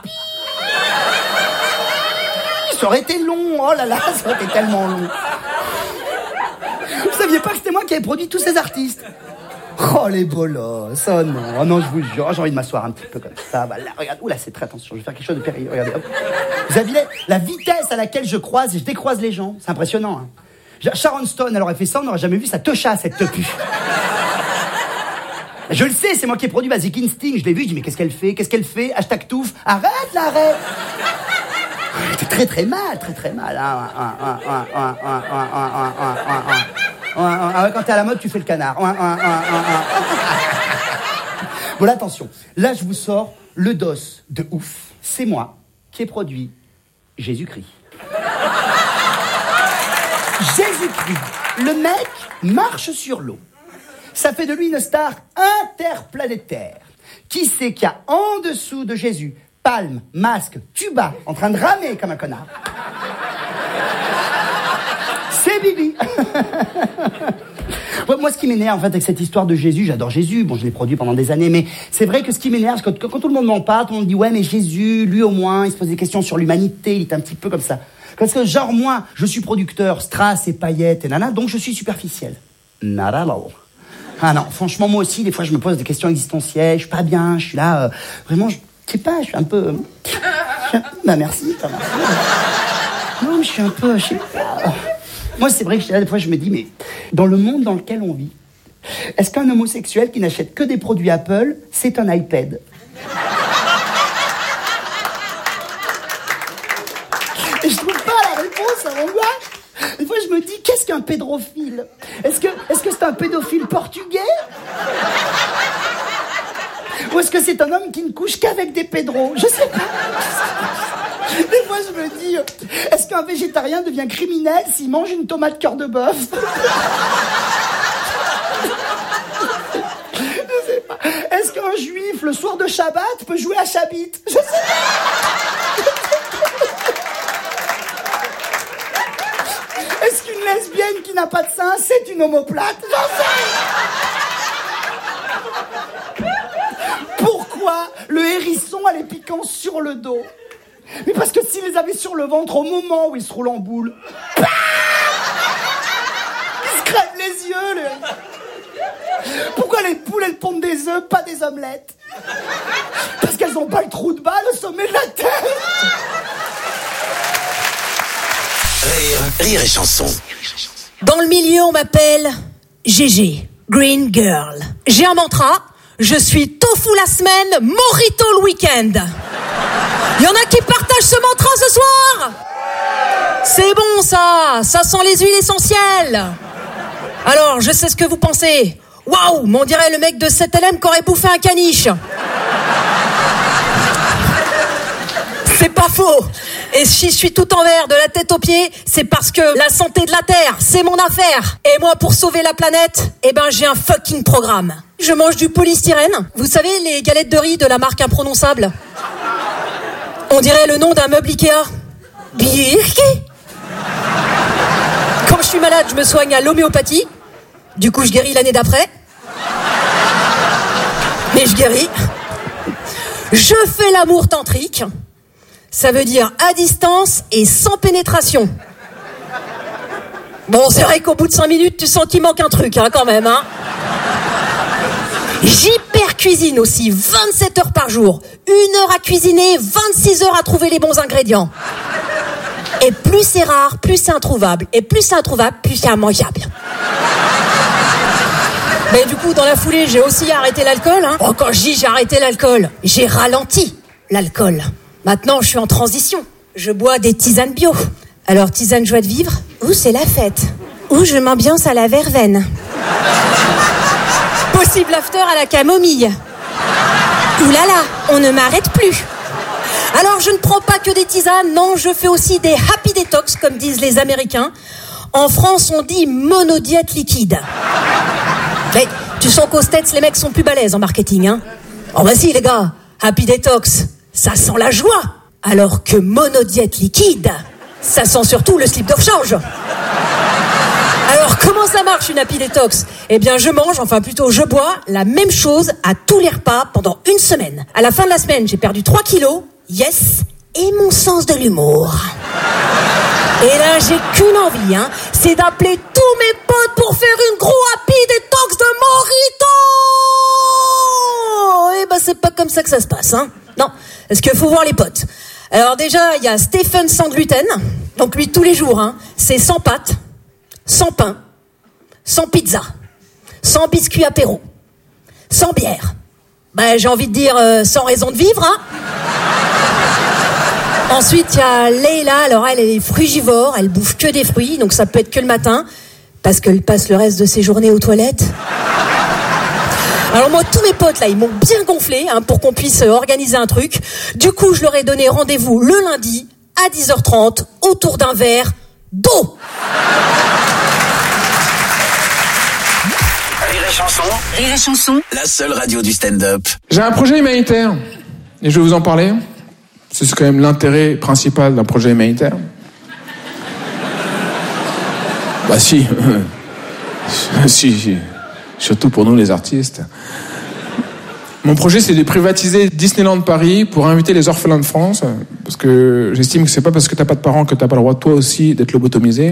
J: ça aurait été long, oh là là, ça aurait été tellement long. Vous saviez pas que c'était moi qui avais produit tous ces artistes? Oh les bolosses, oh non, oh non, je vous jure, j'ai envie de m'asseoir un petit peu comme ça, bah là, regarde, oula, c'est très attention, je vais faire quelque chose de périlleux, regardez, hop. Vous avez la vitesse à laquelle je croise et je décroise les gens, c'est impressionnant, hein. Sharon Stone, elle aurait fait ça, on n'aurait jamais vu sa techa, cette tepu. Je le sais, c'est moi qui ai produit Basic Instinct, je l'ai vu, je dis mais qu'est-ce qu'elle fait, qu'est-ce qu'elle fait, hashtag touffe, arrête là, arrête. Elle était très très mal, très très mal. Quand t'es à la mode, tu fais le canard. Bon, là, attention, là je vous sors le dos de ouf, c'est moi qui ai produit Jésus-Christ. Jésus-Christ, le mec marche sur l'eau. Ça fait de lui une star interplanétaire. Qui c'est qu'il y a en dessous de Jésus? Palme, masque, tuba, en train de ramer comme un connard. C'est Bibi. Moi, ce qui m'énerve, en fait, avec cette histoire de Jésus, j'adore Jésus, bon, je l'ai produit pendant des années, mais c'est vrai que ce qui m'énerve, c'est que quand tout le monde m'en parle, tout le monde dit, ouais, mais Jésus, lui au moins, il se pose des questions sur l'humanité, il est un petit peu comme ça. Parce que, genre, moi, je suis producteur, strass et paillettes et nana, donc je suis superficiel. Not at all. Ah non, franchement, moi aussi, des fois, je me pose des questions existentielles, je suis pas bien, je suis là, euh, vraiment, je sais pas, je suis un peu... Euh, je suis un peu bah, merci, ça merci. Non, mais je suis un peu, je sais pas... Moi, c'est vrai que là, des fois, je me dis, mais dans le monde dans lequel on vit, est-ce qu'un homosexuel qui n'achète que des produits Apple, c'est un iPad? Et je trouve pas la réponse à mon gars. Des fois, je me dis, qu'est-ce qu'un pédophile? Est-ce que, est-ce que c'est un pédophile portugais? Ou est-ce que c'est un homme qui ne couche qu'avec des pédros? Je sais pas. Des fois, je me dis, est-ce qu'un végétarien devient criminel s'il mange une tomate cœur de bœuf? Je sais pas. Est-ce qu'un juif, le soir de Shabbat, peut jouer à Chabit? Je sais pas. Est-ce qu'une lesbienne qui n'a pas de sein, c'est une omoplate? J'en sais. Pourquoi le hérisson a les piquants sur le dos? Mais parce que s'il les avait sur le ventre au moment où il se roule en boule, bah il se crève les yeux, les... Pourquoi les poules, elles pondent des œufs, pas des omelettes? Parce qu'elles ont pas le trou de balle au sommet de la tête.
B: Rire, rire et chanson.
H: Dans le milieu, on m'appelle Gégé, Green Girl. J'ai un mantra, je suis tofu la semaine, mojito le week-end. Il y en a qui partagent ce mantra ce soir? C'est bon ça, ça sent les huiles essentielles. Alors, je sais ce que vous pensez. Waouh, mais on dirait le mec de sept L M qui aurait bouffé un caniche. C'est pas faux. Et si je suis tout en vert de la tête aux pieds, c'est parce que la santé de la Terre, c'est mon affaire. Et moi, pour sauver la planète, eh ben j'ai un fucking programme. Je mange du polystyrène. Vous savez, les galettes de riz de la marque imprononçable. On dirait le nom d'un meuble Ikea. Birki. Quand je suis malade, je me soigne à l'homéopathie. Du coup, je guéris l'année d'après. Mais je guéris. Je fais l'amour tantrique. Ça veut dire à distance et sans pénétration. Bon, c'est vrai qu'au bout de cinq minutes, tu sens qu'il manque un truc, hein, quand même, hein. J'hyper cuisine aussi, vingt-sept heures par jour. Une heure à cuisiner, vingt-six heures à trouver les bons ingrédients. Et plus c'est rare, plus c'est introuvable. Et plus c'est introuvable, plus c'est immangeable. Mais du coup, dans la foulée, j'ai aussi arrêté l'alcool, hein. Bon, quand je dis j'ai arrêté l'alcool, j'ai ralenti l'alcool. Maintenant, je suis en transition. Je bois des tisanes bio. Alors, tisane joie de vivre, ou c'est la fête, ou je m'ambiance à la verveine. Possible after à la camomille. Ouh là là, on ne m'arrête plus. Alors, je ne prends pas que des tisanes, non, je fais aussi des happy detox, comme disent les Américains. En France, on dit monodiète liquide. Mais tu sens qu'aux States, les mecs sont plus balèzes en marketing, hein. Oh bah si, les gars, happy detox, ça sent la joie. Alors que monodiète liquide, ça sent surtout le slip de rechange. Alors, comment ça marche une happy detox ? Eh bien, je mange, enfin plutôt je bois, la même chose à tous les repas pendant une semaine. À la fin de la semaine, j'ai perdu trois kilos, yes, et mon sens de l'humour. Et là, j'ai qu'une envie, hein, c'est d'appeler tous mes potes pour faire une gros happy detox de Morito. Eh ben, c'est pas comme ça que ça se passe, hein. Non, parce qu'il faut voir les potes. Alors déjà, il y a Stephen sans gluten. Donc lui, tous les jours, hein, c'est sans pâtes, sans pain, sans pizza, sans biscuit apéro, sans bière. Ben, j'ai envie de dire euh, sans raison de vivre, hein. Ensuite, il y a Leila. Alors elle, elle est frugivore, elle bouffe que des fruits, donc ça peut être que le matin, parce qu'elle passe le reste de ses journées aux toilettes. Alors moi, tous mes potes, là, ils m'ont bien gonflé, hein, pour qu'on puisse organiser un truc. Du coup, je leur ai donné rendez-vous le lundi, à dix heures trente, autour d'un verre d'eau.
B: Rire et chanson. Rire et chanson. La seule radio du stand-up.
K: J'ai un projet humanitaire, et je vais vous en parler. C'est quand même l'intérêt principal d'un projet humanitaire. Bah si. si, si. Surtout pour nous les artistes. Mon projet, c'est de privatiser Disneyland Paris pour inviter les orphelins de France, parce que j'estime que c'est pas parce que t'as pas de parents que t'as pas le droit toi aussi d'être lobotomisé.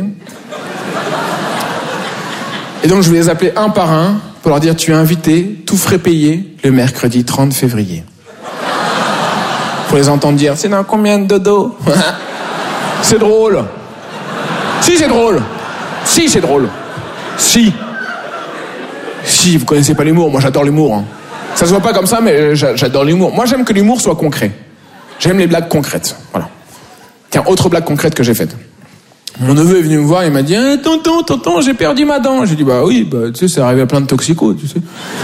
K: Et donc je vais les appeler un par un pour leur dire: tu es invité, tout frais payé, le mercredi trente février. Pour les entendre dire: c'est dans combien de dodo? C'est drôle. Si, c'est drôle. Si, c'est drôle. Si. Si, vous connaissez pas l'humour, moi j'adore l'humour. Hein. Ça se voit pas comme ça, mais j'adore l'humour. Moi j'aime que l'humour soit concret. J'aime les blagues concrètes. Voilà. Tiens, autre blague concrète que j'ai faite. Mon neveu est venu me voir et il m'a dit: eh, tonton, tonton, j'ai perdu ma dent. J'ai dit: bah oui, bah, tu sais, c'est arrivé à plein de toxicos, tu sais.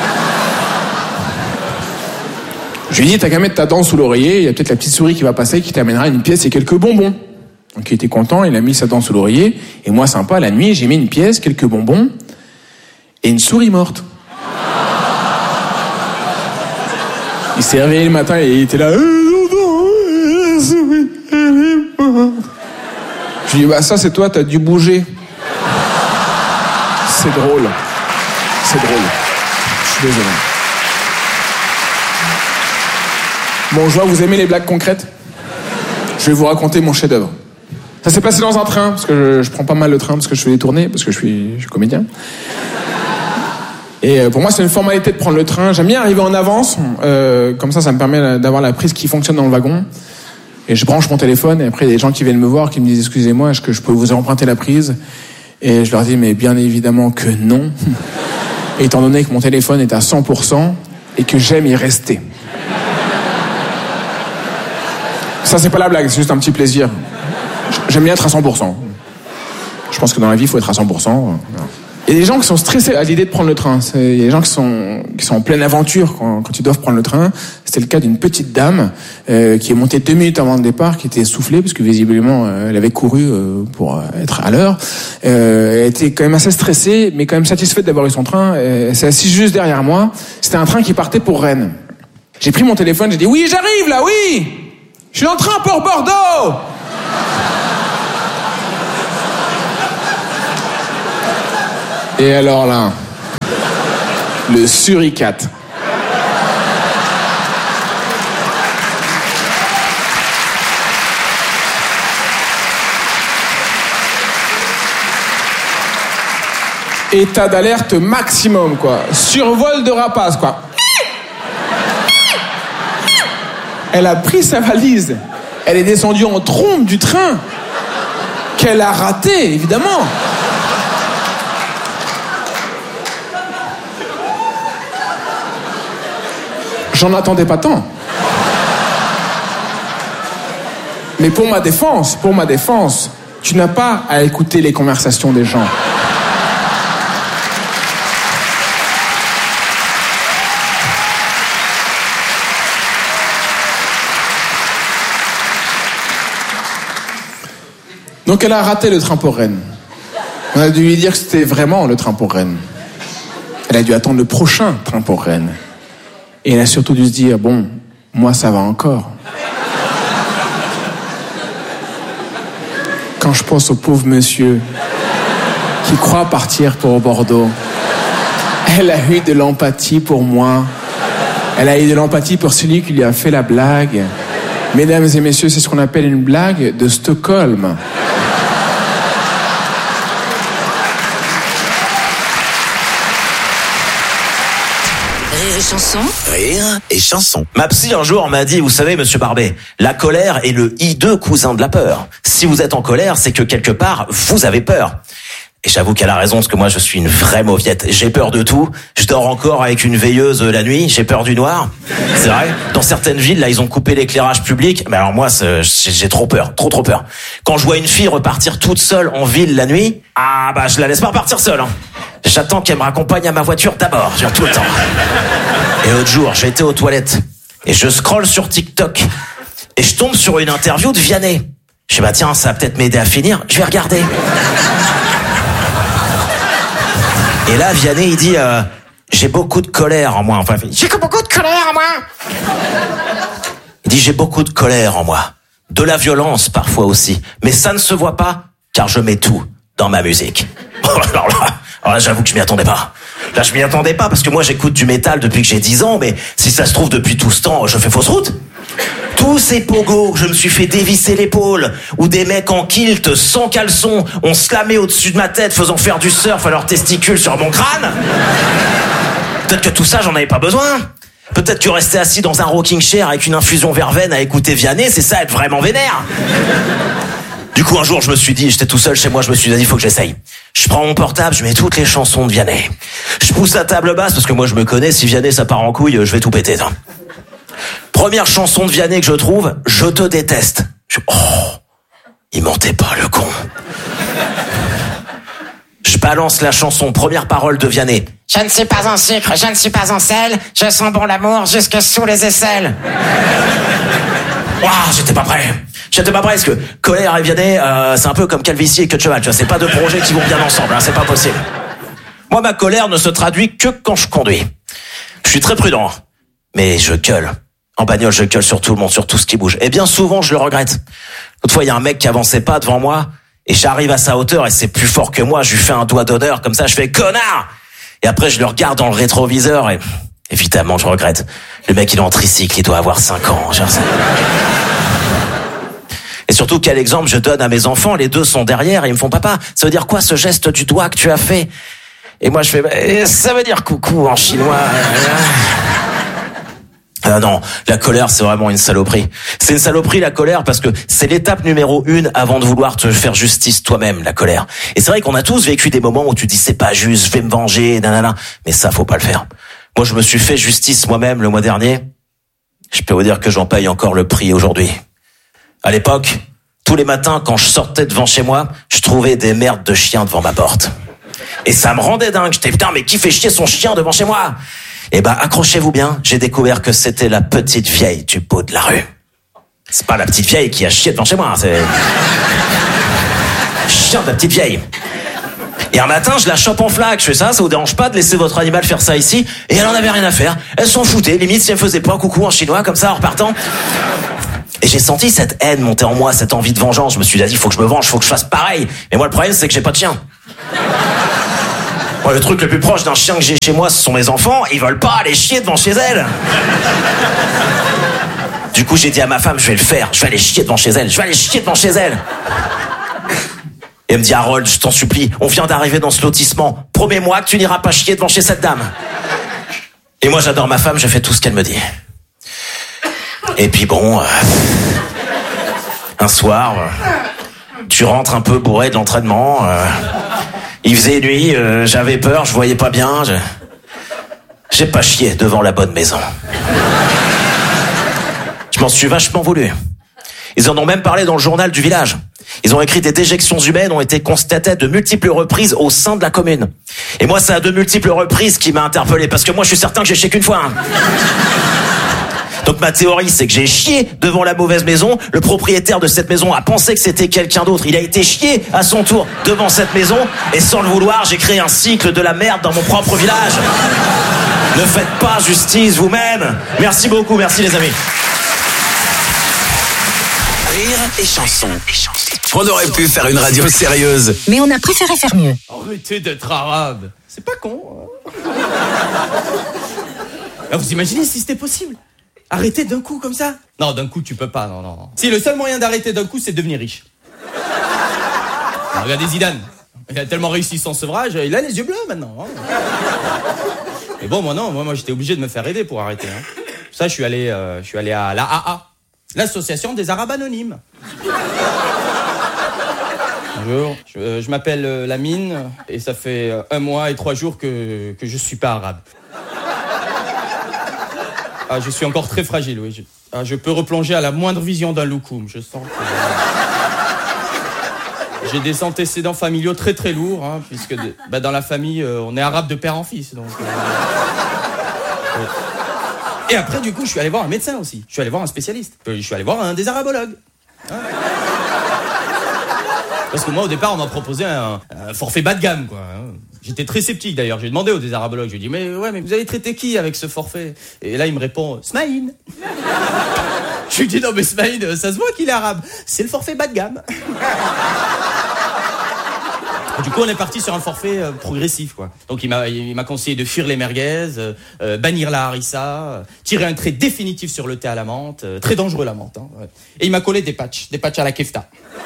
K: Je lui ai dit: t'as qu'à mettre ta dent sous l'oreiller, il y a peut-être la petite souris qui va passer, qui t'amènera une pièce et quelques bonbons. Donc il était content, il a mis sa dent sous l'oreiller, et moi, sympa, la nuit, j'ai mis une pièce, quelques bonbons, et une souris morte. Il s'est réveillé le matin et il était là: la souris, elle est morte. Je lui ai dit: bah ça c'est toi, t'as dû bouger. C'est drôle. C'est drôle. Je suis désolé. Bon, je vois, vous aimez les blagues concrètes ? Je vais vous raconter mon chef-d'œuvre. Ça s'est passé dans un train, parce que je, je prends pas mal le train, parce que je fais des tournées, parce que je suis, je suis comédien. Et pour moi, c'est une formalité de prendre le train. J'aime bien arriver en avance, euh, comme ça, ça me permet d'avoir la prise qui fonctionne dans le wagon. Et je branche mon téléphone, et après, il y a des gens qui viennent me voir, qui me disent: excusez-moi, est-ce que je peux vous emprunter la prise ? Et je leur dis: mais bien évidemment que non. Étant donné que mon téléphone est à cent pour cent, et que j'aime y rester. Ça, c'est pas la blague, c'est juste un petit plaisir. J'aime bien être à cent pour cent. Je pense que dans la vie, il faut être à cent pour cent. Il y a des gens qui sont stressés à l'idée de prendre le train. C'est, il y a des gens qui sont, qui sont en pleine aventure quand, quand ils doivent prendre le train. C'était le cas d'une petite dame euh, qui est montée deux minutes avant le départ, qui était essoufflée parce que visiblement euh, elle avait couru euh, pour être à l'heure. Euh, elle était quand même assez stressée, mais quand même satisfaite d'avoir eu son train. Elle s'est assise juste derrière moi. C'était un train qui partait pour Rennes. J'ai pris mon téléphone, j'ai dit « Oui, j'arrive là, oui ! Je suis en train pour Bordeaux !» Et alors là, le suricate. État d'alerte maximum, quoi. Survol de rapace, quoi. Elle a pris sa valise. Elle est descendue en trombe du train. Qu'elle a raté, évidemment. J'en attendais pas tant. Mais pour ma défense, pour ma défense, tu n'as pas à écouter les conversations des gens. Donc elle a raté le train pour Rennes. On a dû lui dire que c'était vraiment le train pour Rennes. Elle a dû attendre le prochain train pour Rennes. Et elle a surtout dû se dire, bon, moi ça va encore. Quand je pense au pauvre monsieur qui croit partir pour Bordeaux, elle a eu de l'empathie pour moi. Elle a eu de l'empathie pour celui qui lui a fait la blague. Mesdames et messieurs, c'est ce qu'on appelle une blague de Stockholm.
B: Rire et chanson. Rire et chanson.
L: Ma psy un jour m'a dit, vous savez monsieur Barbet, la colère est le hideux cousin de la peur. Si vous êtes en colère, c'est que quelque part, vous avez peur. Et j'avoue qu'elle a raison, parce que moi je suis une vraie mauviette. J'ai peur de tout. Je dors encore avec une veilleuse la nuit. J'ai peur du noir. C'est vrai. Dans certaines villes, là, ils ont coupé l'éclairage public. Mais alors moi, j'ai trop peur. Trop trop peur. Quand je vois une fille repartir toute seule en ville la nuit, ah bah je la laisse pas repartir seule. Hein. J'attends qu'elle me raccompagne à ma voiture d'abord. Je viens tout le temps. Et l'autre jour, j'étais aux toilettes. Et je scrolle sur TikTok. Et je tombe sur une interview de Vianney. Je dis bah tiens, ça va peut-être m'aider à finir. Je vais regarder. Et là, Vianney, il dit euh, j'ai beaucoup de colère en moi. Enfin, j'ai beaucoup de colère en moi. Il dit j'ai beaucoup de colère en moi. De la violence parfois aussi. Mais ça ne se voit pas, car je mets tout dans ma musique. alors là, alors là j'avoue que je m'y attendais pas. Là, je m'y attendais pas, parce que moi, j'écoute du métal depuis que j'ai dix ans, mais si ça se trouve, depuis tout ce temps, je fais fausse route. Tous ces pogos, je me suis fait dévisser l'épaule, où des mecs en kilt, sans caleçon, ont slamé au-dessus de ma tête, faisant faire du surf à leurs testicules sur mon crâne. Peut-être que tout ça, j'en avais pas besoin. Peut-être que rester assis dans un rocking chair avec une infusion verveine à écouter Vianney, c'est ça, être vraiment vénère. Du coup, un jour, je me suis dit, j'étais tout seul chez moi, je me suis dit, il faut que j'essaye. Je prends mon portable, je mets toutes les chansons de Vianney. Je pousse la table basse, parce que moi, je me connais, si Vianney, ça part en couille, je vais tout péter. Non. Première chanson de Vianney que je trouve, Je te déteste. Je... Oh, il mentait pas, le con. Je balance la chanson, première parole de Vianney.
M: Je ne suis pas en sucre, je ne suis pas en sel, je sens bon l'amour jusque sous les aisselles.
L: Waouh, j'étais pas prêt. J'étais pas prêt, parce que colère et Vianney, euh, c'est un peu comme calvitie et queue de cheval, tu vois, c'est pas deux projets qui vont bien ensemble, hein, c'est pas possible. Moi, ma colère ne se traduit que quand je conduis. Je suis très prudent, mais je gueule. En bagnole, je gueule sur tout le monde, sur tout ce qui bouge. Et bien souvent, je le regrette. L'autre fois, il y a un mec qui avançait pas devant moi, et j'arrive à sa hauteur, et c'est plus fort que moi, je lui fais un doigt d'honneur, comme ça, je fais « Connard !» Et après, je le regarde dans le rétroviseur, et évidemment, je regrette. Le mec, il est en tricycle, il doit avoir cinq ans. Genre ça. Et surtout, quel exemple je donne à mes enfants, les deux sont derrière, et ils me font « Papa, ça veut dire quoi, ce geste du doigt que tu as fait ?» Et moi, je fais « Ça veut dire coucou en chinois. » Ah non, la colère, c'est vraiment une saloperie. C'est une saloperie, la colère, parce que c'est l'étape numéro une avant de vouloir te faire justice toi-même, la colère. Et c'est vrai qu'on a tous vécu des moments où tu dis c'est pas juste, je vais me venger, nanana. Mais ça, faut pas le faire. Moi, je me suis fait justice moi-même le mois dernier. Je peux vous dire que j'en paye encore le prix aujourd'hui. À l'époque, tous les matins, quand je sortais devant chez moi, je trouvais des merdes de chiens devant ma porte. Et ça me rendait dingue. J'étais, putain, mais qui fait chier son chien devant chez moi? Et bah, accrochez-vous bien, j'ai découvert que c'était la petite vieille du bout de la rue. C'est pas la petite vieille qui a chié devant chez moi, c'est... chien de la petite vieille. Et un matin, je la chope en flaque. Je fais ça, ça vous dérange pas de laisser votre animal faire ça ici? Et elle en avait rien à faire. Elle s'en foutait. Limite, si elle faisait pas coucou en chinois, comme ça, en repartant. Et j'ai senti cette haine monter en moi, cette envie de vengeance. Je me suis dit, il faut que je me venge, faut que je fasse pareil. Mais moi, le problème, c'est que j'ai pas de chien. Moi, le truc le plus proche d'un chien que j'ai chez moi, ce sont mes enfants. Ils veulent pas aller chier devant chez elles. Du coup, j'ai dit à ma femme, je vais le faire. Je vais aller chier devant chez elle. Je vais aller chier devant chez elle. Et elle me dit, Harold, je t'en supplie, on vient d'arriver dans ce lotissement. Promets-moi que tu n'iras pas chier devant chez cette dame. Et moi, j'adore ma femme, je fais tout ce qu'elle me dit. Et puis bon, euh, un soir, euh, tu rentres un peu bourré de l'entraînement. Euh, il faisait nuit, euh, j'avais peur, je voyais pas bien. Je... J'ai pas chié devant la bonne maison. Je m'en suis vachement voulu. Ils en ont même parlé dans le journal du village. Ils ont écrit des déjections humaines ont été constatées de multiples reprises au sein de la commune. Et moi, c'est à de multiples reprises qui m'a interpellé, parce que moi, je suis certain que j'ai chié qu'une fois. Hein. Donc ma théorie, c'est que j'ai chié devant la mauvaise maison. Le propriétaire de cette maison a pensé que c'était quelqu'un d'autre. Il a été chié à son tour devant cette maison. Et sans le vouloir, j'ai créé un cycle de la merde dans mon propre village. Ne faites pas justice vous-même. Merci beaucoup, merci les amis.
B: Rire et chanson. On aurait pu faire une radio sérieuse.
H: Mais on a préféré faire mieux.
D: Arrêtez d'être arabe. C'est pas con. Hein. Alors, vous imaginez si c'était possible? Arrêter d'un coup comme ça? Non, d'un coup tu peux pas, non, non, non. Si, le seul moyen d'arrêter d'un coup, c'est de devenir riche. Alors, regardez Zidane. Il a tellement réussi son sevrage, il a les yeux bleus maintenant. Hein. Et bon, moi non, moi, moi j'étais obligé de me faire aider pour arrêter. Hein. Pour ça, je suis allé, euh, je suis allé à l'A A A, l'association des Arabes anonymes. Bonjour, je, je m'appelle euh, Lamine et ça fait euh, un mois et trois jours que, que je suis pas arabe. Ah, je suis encore très fragile, oui. Je, ah, je peux replonger à la moindre vision d'un loukoum, je sens que... J'ai des antécédents familiaux très très lourds, hein, puisque de, bah, dans la famille, euh, on est arabe de père en fils, donc... Euh... Ouais. Et après, du coup, je suis allé voir un médecin aussi. Je suis allé voir un spécialiste. Je suis allé voir un des arabologues. Hein. Parce que moi, au départ, on m'a proposé un, un forfait bas de gamme, quoi. J'étais très sceptique, d'ailleurs. J'ai demandé au désarabologue. Je lui ai dit, mais ouais, mais vous allez traiter qui avec ce forfait? Et là, il me répond, Smaïn. Je lui dis, non, mais Smaïn, ça se voit qu'il est arabe. C'est le forfait bas de gamme. Du coup, on est parti sur un forfait euh, progressif, quoi. Donc, il m'a, il m'a conseillé de fuir les merguez, euh, euh, bannir la harissa, euh, tirer un trait définitif sur le thé à la menthe, euh, très dangereux la menthe. Hein, ouais. Et il m'a collé des patchs, des patchs à la kefta.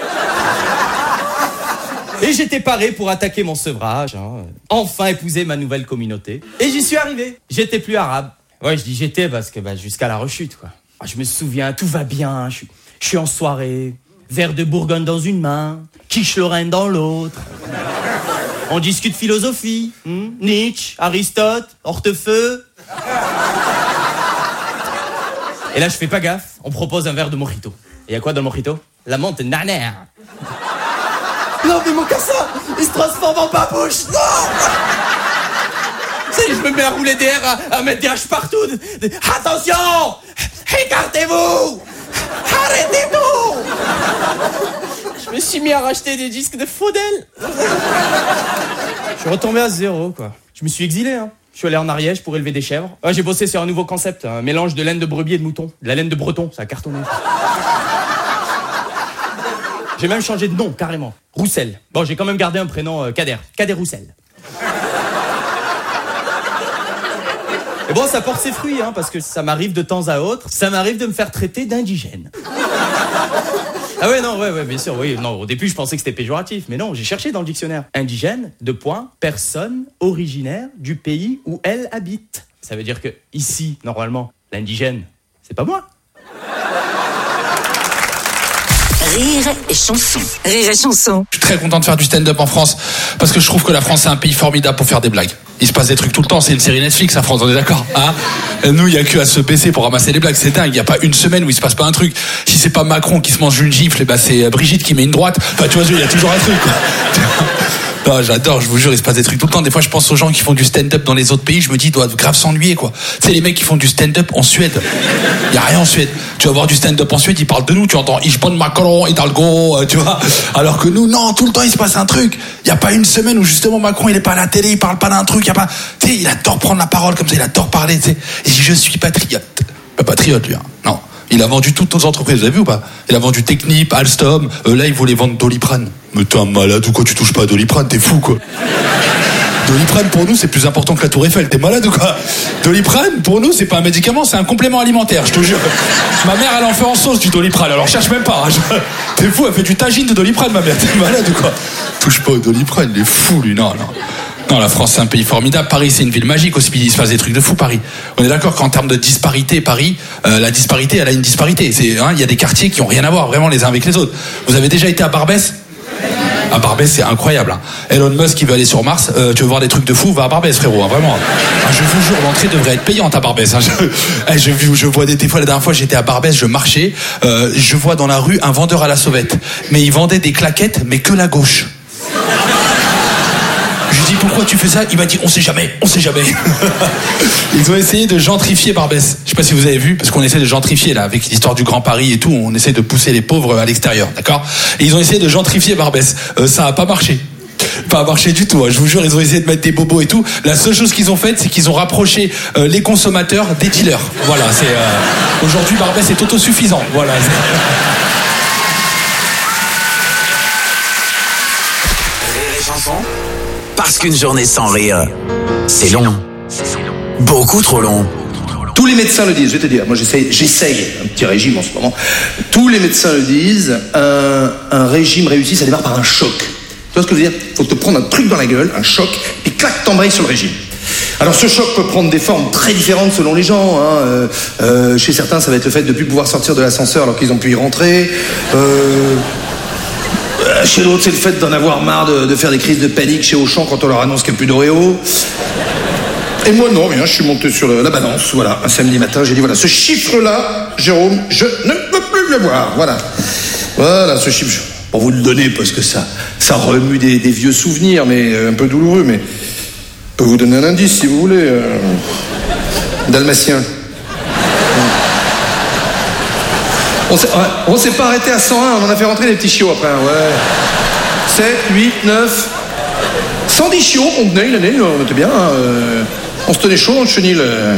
D: Et j'étais paré pour attaquer mon sevrage, hein, enfin épouser ma nouvelle communauté. Et j'y suis arrivé. J'étais plus arabe. Ouais, je dis j'étais parce que bah, jusqu'à la rechute, quoi. Ah, je me souviens, tout va bien, je suis, je suis en soirée. Verre de Bourgogne dans une main, quiche Lorraine dans l'autre. On discute philosophie, hmm, Nietzsche, Aristote, Hortefeux. Et là, je fais pas gaffe, on propose un verre de mojito. Et y a quoi dans le mojito? La menthe nana. Non, mais mon cassa, il se transforme en babouche, non! Je me mets à rouler des airs, à, à mettre des haches partout. Attention! Écartez-vous! Arrêtez tout! Je me suis mis à racheter des disques de Faudel. Je suis retombé à zéro, quoi. Je me suis exilé, hein. Je suis allé en Ariège pour élever des chèvres. Ouais, j'ai bossé sur un nouveau concept, un mélange de laine de brebis et de mouton. De la laine de breton, ça a cartonné. J'ai même changé de nom, carrément. Roussel. Bon, j'ai quand même gardé un prénom euh, Kader. Kader Roussel. Et bon, ça porte ses fruits, hein, parce que ça m'arrive de temps à autre, ça m'arrive de me faire traiter d'indigène. Ah ouais, non, ouais, ouais, bien sûr, oui. Non, au début, je pensais que c'était péjoratif, mais non, j'ai cherché dans le dictionnaire. Indigène, deux points, personne originaire du pays où elle habite. Ça veut dire que, ici, normalement, l'indigène, c'est pas moi.
N: Rire et chanson. Rire et chanson.
O: Je suis très content de faire du stand-up en France parce que je trouve que la France c'est un pays formidable pour faire des blagues. Il se passe des trucs tout le temps, c'est une série Netflix, la France, on est d'accord, hein? Nous, il y a que à se baisser pour ramasser les blagues, c'est dingue. Il y a pas une semaine où il se passe pas un truc. Si c'est pas Macron qui se mange une gifle, bah c'est Brigitte qui met une droite. Enfin, tu vois, il y a toujours un truc, quoi. Non, j'adore, je vous jure, il se passe des trucs tout le temps. Des fois, je pense aux gens qui font du stand-up dans les autres pays, je me dis, ils doivent grave s'ennuyer, quoi. Tu sais, les mecs qui font du stand-up en Suède. Il y a rien en Suède. Tu vas voir du stand-up en Suède, ils parlent de nous, tu entends Ich bin Macron, Hidalgo, euh, tu vois. Alors que nous, non, tout le temps, il se passe un truc. Il y a pas une semaine où justement Macron, il est pas à la télé, il parle pas d'un truc, il y a pas, tu sais, il adore prendre la parole comme ça, il adore parler, tu sais. Il dit, je suis patriote. Pas patriote, lui, hein. Non. Il a vendu toutes nos entreprises, vous avez vu ou pas? Il a vendu Technip, Alstom, euh, là il voulait vendre Doliprane. Mais t'es un malade ou quoi? Tu touches pas à Doliprane, t'es fou quoi. Doliprane pour nous c'est plus important que la Tour Eiffel, t'es malade ou quoi? Doliprane pour nous c'est pas un médicament, c'est un complément alimentaire, je te jure. Ma mère elle en fait en sauce du Doliprane, alors cherche même pas. Hein. T'es fou, elle fait du tagine de Doliprane ma mère, t'es malade ou quoi? Touche pas au Doliprane, il est fou lui, non, non. Non, la France c'est un pays formidable. Paris c'est une ville magique aussi. Il se passe des trucs de fou Paris. On est d'accord qu'en termes de disparité, Paris, euh, la disparité, elle a une disparité. C'est, hein, il y a des quartiers qui ont rien à voir vraiment les uns avec les autres. Vous avez déjà été à Barbès? À Barbès c'est incroyable. Hein. Elon Musk qui veut aller sur Mars. Euh, tu veux voir des trucs de fou? Va à Barbès frérot. Hein, vraiment. Ah, je vous jure, l'entrée devrait être payante à Barbès. Hein. Je, je, je vois des, des fois la dernière fois j'étais à Barbès, je marchais, euh, je vois dans la rue un vendeur à la sauvette. Mais il vendait des claquettes, mais que la gauche. Je lui dis pourquoi tu fais ça? Il m'a dit on sait jamais, on sait jamais. Ils ont essayé de gentrifier Barbès. Je sais pas si vous avez vu, parce qu'on essaie de gentrifier là, avec l'histoire du Grand Paris et tout, on essaie de pousser les pauvres à l'extérieur, d'accord? Et ils ont essayé de gentrifier Barbès. Euh, ça a pas marché. Pas marché du tout, hein. Je vous jure, ils ont essayé de mettre des bobos et tout. La seule chose qu'ils ont faite, c'est qu'ils ont rapproché euh, les consommateurs des dealers. Voilà, c'est euh... aujourd'hui Barbès est autosuffisant. Voilà.
B: Parce qu'une journée sans rire, c'est long. Beaucoup trop long.
P: Tous les médecins le disent, je vais te dire. Moi, j'essaye, j'essaye un petit régime en ce moment. Tous les médecins le disent. Un, un régime réussi, ça démarre par un choc. Tu vois ce que je veux dire? Faut te prendre un truc dans la gueule, un choc, puis clac, t'embrayes sur le régime. Alors ce choc peut prendre des formes très différentes selon les gens. Hein. Euh, euh, chez certains, ça va être le fait de ne plus pouvoir sortir de l'ascenseur alors qu'ils ont pu y rentrer. Euh... Chez l'autre, c'est le fait d'en avoir marre de, de faire des crises de panique chez Auchan quand on leur annonce qu'il n'y a plus d'Oreo. Et moi, non, rien, je suis monté sur le, la balance, voilà, un samedi matin, j'ai dit, voilà, ce chiffre-là, Jérôme, je ne peux plus le voir, voilà. Voilà, ce chiffre, pour vous le donner, parce que ça, ça remue des, des vieux souvenirs, mais un peu douloureux, mais je peux vous donner un indice, si vous voulez. Euh... Dalmatien. On s'est, on s'est pas arrêté à cent un, on en a fait rentrer des petits chiots après, ouais. sept, huit, neuf, cent dix chiots qu'on tenait une année, on était bien, euh, on se tenait chaud dans le chenil. Euh.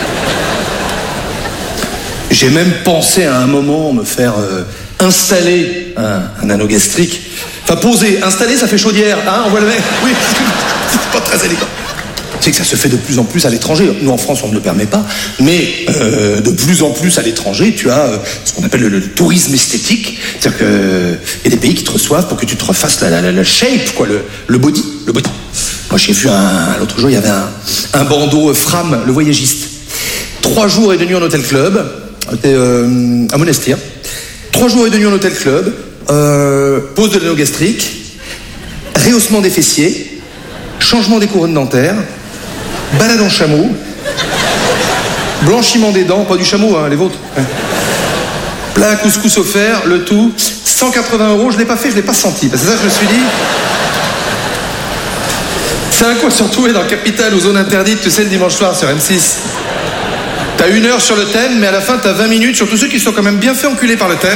P: J'ai même pensé à un moment me faire euh, installer un, un anneau gastrique. Enfin, poser, installer, ça fait chaudière, hein, on voit le mec, oui, c'est pas très élégant. Tu sais que ça se fait de plus en plus à l'étranger. Nous, en France, on ne le permet pas. Mais euh, de plus en plus à l'étranger, tu as euh, ce qu'on appelle le, le tourisme esthétique. C'est-à-dire qu'il euh, y a des pays qui te reçoivent pour que tu te refasses la, la, la, la shape, quoi, le, le body. Le body. Moi, j'ai vu un... L'autre jour, il y avait un, un bandeau Fram, le voyagiste. Trois jours et deux nuits en hôtel club, euh, à Monastir. Trois jours et deux nuits en hôtel club, euh, pose de l'anneau gastrique, rehaussement des fessiers, changement des couronnes dentaires, balade en chameau, blanchiment des dents, pas du chameau, hein, les vôtres. Hein. Plat couscous offert, le tout, cent quatre-vingts euros, je l'ai pas fait, je l'ai pas senti. Parce que c'est ça que je me suis dit. C'est un coin surtout est dans le Capital, aux zones interdites, tu sais, le dimanche soir sur M six. T'as une heure sur le thème, mais à la fin t'as vingt minutes sur tous ceux qui sont quand même bien fait enculer par le thème.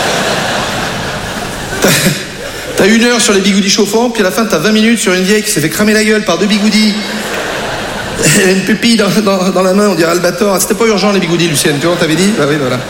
P: T'as, t'as une heure sur les bigoudis chauffants, puis à la fin t'as vingt minutes sur une vieille qui s'est fait cramer la gueule par deux bigoudis. Elle a une pupille dans, dans, dans la main, on dirait Albator. C'était pas urgent les bigoudis, Lucienne, tu vois, on t'avait dit? Bah oui, voilà.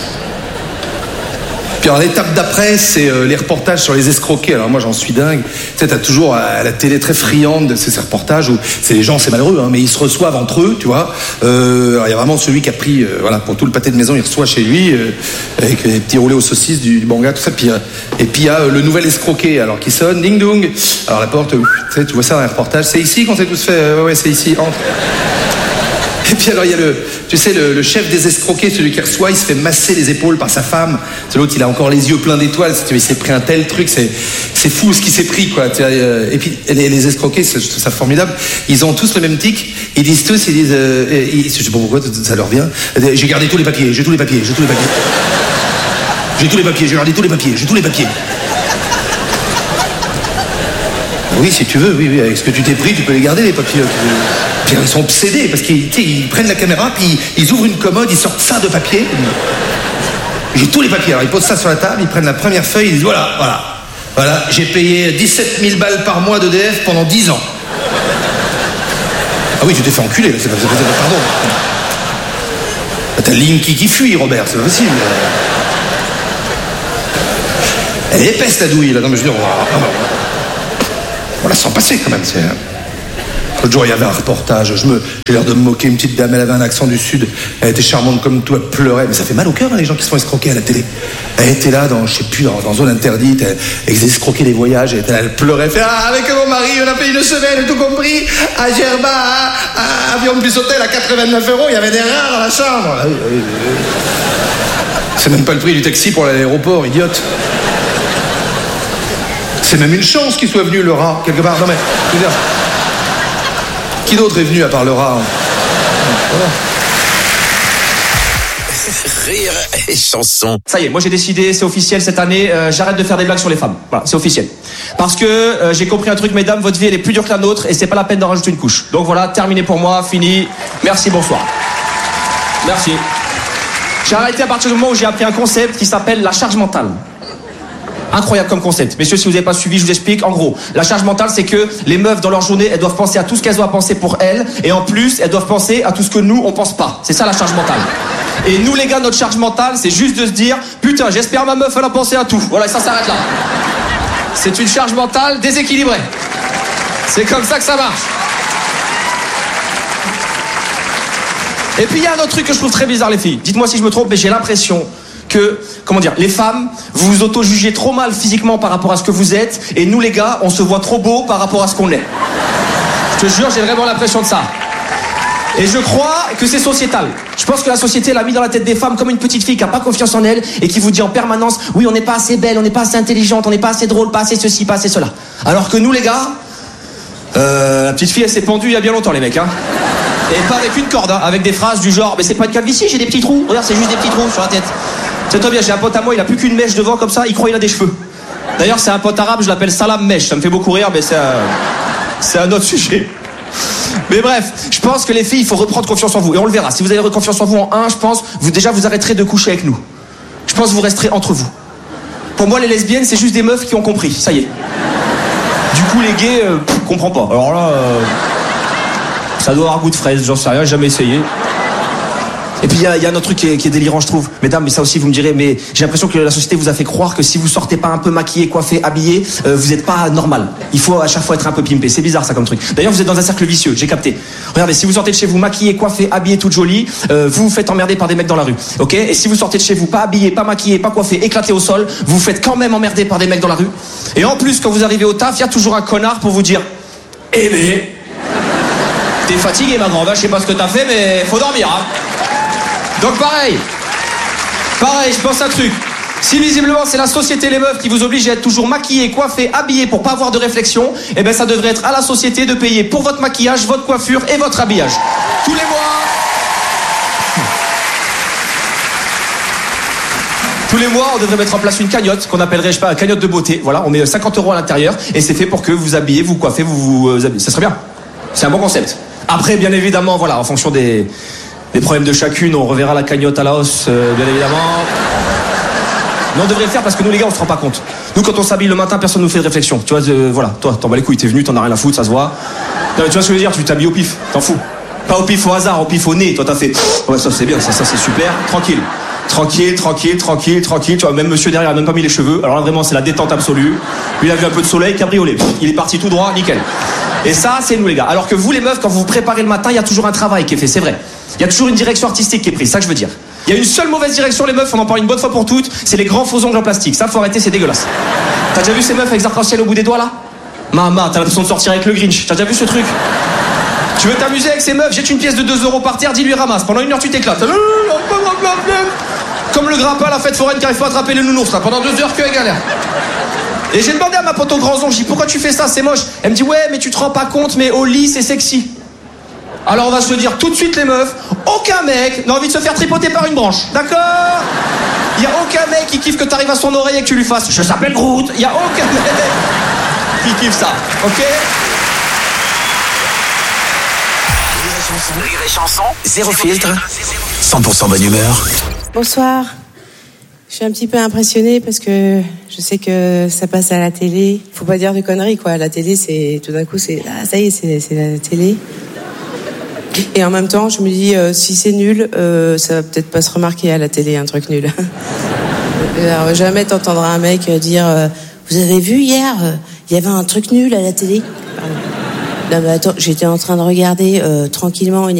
P: Puis alors l'étape d'après, c'est euh, les reportages sur les escroqués. Alors moi j'en suis dingue. Tu sais, t'as toujours à la télé très friande de ces, ces reportages où c'est les gens, c'est malheureux, hein, mais ils se reçoivent entre eux, tu vois. Euh, il y a vraiment celui qui a pris, euh, voilà, pour tout le pâté de maison, il reçoit chez lui euh, avec les petits roulés aux saucisses, du, du banga, tout ça. Puis, euh, et puis il y a euh, le nouvel escroqué, alors qui sonne, ding dong. Alors la porte, euh, tu sais, tu vois ça dans les reportages. C'est ici qu'on s'est tous fait. Euh, ouais, ouais, c'est ici. Entre. Et puis alors il y a le, tu sais, le, le chef des escroqués, celui qui reçoit, il se fait masser les épaules par sa femme. C'est l'autre, il a encore les yeux pleins d'étoiles. Si tu veux, il s'est pris un tel truc, c'est, c'est fou ce qu'il s'est pris, quoi. Tu vois, euh, et puis les, les escroqués, c'est, je trouve ça formidable. Ils ont tous le même tic. Ils disent tous, ils disent, euh, ils, je sais pas pourquoi ça leur vient. J'ai gardé tous les papiers, j'ai tous les papiers, j'ai tous les papiers. J'ai tous les papiers, j'ai gardé tous les papiers, j'ai tous les papiers. Oui, si tu veux, oui, oui, avec ce que tu t'es pris, tu peux les garder, les papillotes. Puis ils sont obsédés, parce qu'ils tu sais, ils prennent la caméra, puis ils ouvrent une commode, ils sortent ça de papier. J'ai tous les papiers, alors ils posent ça sur la table, ils prennent la première feuille, ils disent voilà, voilà, voilà, j'ai payé dix-sept mille balles par mois d'E D F pendant dix ans. Ah oui, tu t'es fait enculer, là, c'est pas, c'est pas, pardon. T'as Linky qui fuit, Robert, c'est pas possible. Elle est épaisse, la douille, là, non mais je veux dire, on, on la sent passer quand même, c'est... L'autre jour, il y avait un reportage, je me, j'ai l'air de me moquer, une petite dame, elle avait un accent du Sud, elle était charmante comme tout, elle pleurait, mais ça fait mal au cœur, hein, les gens qui se font escroquer à la télé. Elle était là, dans, je sais plus, dans, dans zone interdite, elle, elle faisait escroquer les voyages, elle était là, elle pleurait, elle fait, ah, avec mon mari, on a payé une semaine, tout compris, à Gerba, à, à Avion plus Hôtel, à quatre-vingt-neuf euros, il y avait des rares dans la chambre. Ah oui, oui, oui. C'est même pas le prix du taxi pour l'aéroport, idiote. C'est même une chance qu'il soit venu, le rat, quelque part. Non mais, je veux dire... Qui d'autre est venu à part le rat? Voilà.
B: Rire et chanson.
Q: Ça y est, moi j'ai décidé, c'est officiel cette année, euh, j'arrête de faire des blagues sur les femmes. Voilà, c'est officiel. Parce que euh, j'ai compris un truc, mesdames, votre vie elle est plus dure que la nôtre et c'est pas la peine d'en rajouter une couche. Donc voilà, terminé pour moi, fini. Merci, bonsoir. Merci. J'ai arrêté à partir du moment où j'ai appris un concept qui s'appelle la charge mentale. Incroyable comme concept. Messieurs, si vous n'avez pas suivi, je vous explique. En gros, la charge mentale, c'est que les meufs, dans leur journée, elles doivent penser à tout ce qu'elles ont à penser pour elles. Et en plus, elles doivent penser à tout ce que nous, on pense pas. C'est ça la charge mentale. Et nous, les gars, notre charge mentale, c'est juste de se dire, putain, j'espère ma meuf, elle a pensé à tout. Voilà, et ça s'arrête là. C'est une charge mentale déséquilibrée. C'est comme ça que ça marche. Et puis, il y a un autre truc que je trouve très bizarre, les filles. Dites-moi si je me trompe, mais j'ai l'impression que, comment dire, les femmes, vous vous auto-jugez trop mal physiquement par rapport à ce que vous êtes, et nous les gars, on se voit trop beau par rapport à ce qu'on est. Je te jure, j'ai vraiment l'impression de ça. Et je crois que c'est sociétal. Je pense que la société l'a mis dans la tête des femmes comme une petite fille qui n'a pas confiance en elle et qui vous dit en permanence, oui, on n'est pas assez belle, on n'est pas assez intelligente, on n'est pas assez drôle, pas assez ceci, pas assez cela. Alors que nous les gars, euh, la petite fille elle s'est pendue il y a bien longtemps les mecs, hein. Et pas avec une corde, hein, avec des phrases du genre, mais c'est pas une calvitie, j'ai des petits trous. Regarde, c'est juste des petits trous sur la tête. C'est toi bien, j'ai un pote à moi, il a plus qu'une mèche devant comme ça, il croit qu'il a des cheveux. D'ailleurs, c'est un pote arabe, je l'appelle Salam Mèche, ça me fait beaucoup rire, mais c'est un, c'est un autre sujet. Mais bref, je pense que les filles, il faut reprendre confiance en vous. Et on le verra, si vous avez confiance en vous en un, je pense, vous déjà vous arrêterez de coucher avec nous. Je pense que vous resterez entre vous. Pour moi, les lesbiennes, c'est juste des meufs qui ont compris, ça y est. Du coup, les gays, euh, pff, comprends pas. Alors là, euh, ça doit avoir goût de fraise, j'en sais rien, jamais essayé. Et puis il y, y a un autre truc qui est, qui est délirant, je trouve. Mesdames, mais ça aussi vous me direz, mais j'ai l'impression que la société vous a fait croire que si vous sortez pas un peu maquillé, coiffé, habillé, euh, vous êtes pas normal. Il faut à chaque fois être un peu pimpé. C'est bizarre ça comme truc. D'ailleurs, vous êtes dans un cercle vicieux, j'ai capté. Regardez, si vous sortez de chez vous maquillé, coiffé, habillé, toute jolie, euh, vous vous faites emmerder par des mecs dans la rue. Ok? Et si vous sortez de chez vous pas habillé, pas maquillé, pas coiffé, éclaté au sol, vous vous faites quand même emmerder par des mecs dans la rue. Et en plus, quand vous arrivez au taf, il y a toujours un connard pour vous dire, eh mais, t'es fatigué ma grande, je sais pas ce que t'as fait, mais faut dormir, hein. Donc pareil, pareil, je pense à un truc. Si visiblement c'est la société, les meufs qui vous obligent à être toujours maquillés, coiffés, habillés pour pas avoir de réflexion, eh ben ça devrait être à la société de payer pour votre maquillage, votre coiffure et votre habillage. Tous les mois. Tous les mois, on devrait mettre en place une cagnotte qu'on appellerait, je sais pas, une cagnotte de beauté. Voilà, on met cinquante euros à l'intérieur et c'est fait pour que vous habillez, vous coiffez, vous vous euh, habillez. Ça serait bien. C'est un bon concept. Après, bien évidemment, voilà, en fonction des... Les problèmes de chacune, on reverra la cagnotte à la hausse, euh, bien évidemment. Mais on devrait le faire parce que nous, les gars, on se rend pas compte. Nous, quand on s'habille le matin, personne nous fait de réflexion. Tu vois, euh, voilà, toi, t'en bats les couilles, t'es venu, t'en as rien à foutre, ça se voit. Non, mais tu vois ce que je veux dire, tu t'habilles au pif, t'en fous. Pas au pif au hasard, au pif au nez. Toi, t'as fait, ouais, ça c'est bien, ça, ça c'est super, tranquille. Tranquille, tranquille, tranquille, tranquille. Tu vois, même monsieur derrière a même pas mis les cheveux. Alors là, vraiment, c'est la détente absolue. Lui, il a vu un peu de soleil, cabriolet. Pff, il est parti tout droit, nickel. Et ça, c'est nous, les gars. Alors que vous, les meufs, quand vous vous préparez le matin, il y a toujours un travail qui est fait, c'est vrai. Il y a toujours une direction artistique qui est prise, c'est ça que je veux dire. Il y a une seule mauvaise direction, les meufs, on en parle une bonne fois pour toutes, c'est les grands faux ongles en plastique. Ça, faut arrêter, c'est dégueulasse. T'as déjà vu ces meufs avec des arcs-en-ciel au bout des doigts, là? Maman, t'as l'impression de sortir avec le Grinch. T'as déjà vu ce truc? Tu veux t'amuser avec ces meufs, jette une pièce de deux euros par terre, dis-lui ramasse. Pendant une heure, tu t'éclates. Comme le grappin à la fête foraine qui arrive pas à attraper le nounours, là. Pendant deux heures, que elle galère. Et j'ai demandé à ma pote au grand ongle, j'ai dit pourquoi tu fais ça, c'est moche. Elle me dit ouais, mais tu te rends pas compte, mais au lit, c'est sexy. Alors on va se le dire tout de suite les meufs, aucun mec n'a envie de se faire tripoter par une branche, d'accord? Il y a aucun mec qui kiffe que t'arrives à son oreille et que tu lui fasses je s'appelle Groot, il y a aucun mec. qui kiffent ça, ok?
B: Rire et chanson, zéro filtre, cent pour cent bonne humeur.
R: Bonsoir. Je suis un petit peu impressionnée parce que je sais que ça passe à la télé. Faut pas dire de conneries, quoi. La télé, c'est tout d'un coup, c'est ah, ça y est, c'est, c'est la télé. Et en même temps, je me dis, euh, si c'est nul, euh, ça va peut-être pas se remarquer à la télé, un truc nul. Alors, jamais t'entendras un mec dire, euh, vous avez vu hier, il euh, y avait un truc nul à la télé. Pardon. Non mais attends, j'étais en train de regarder euh, tranquillement une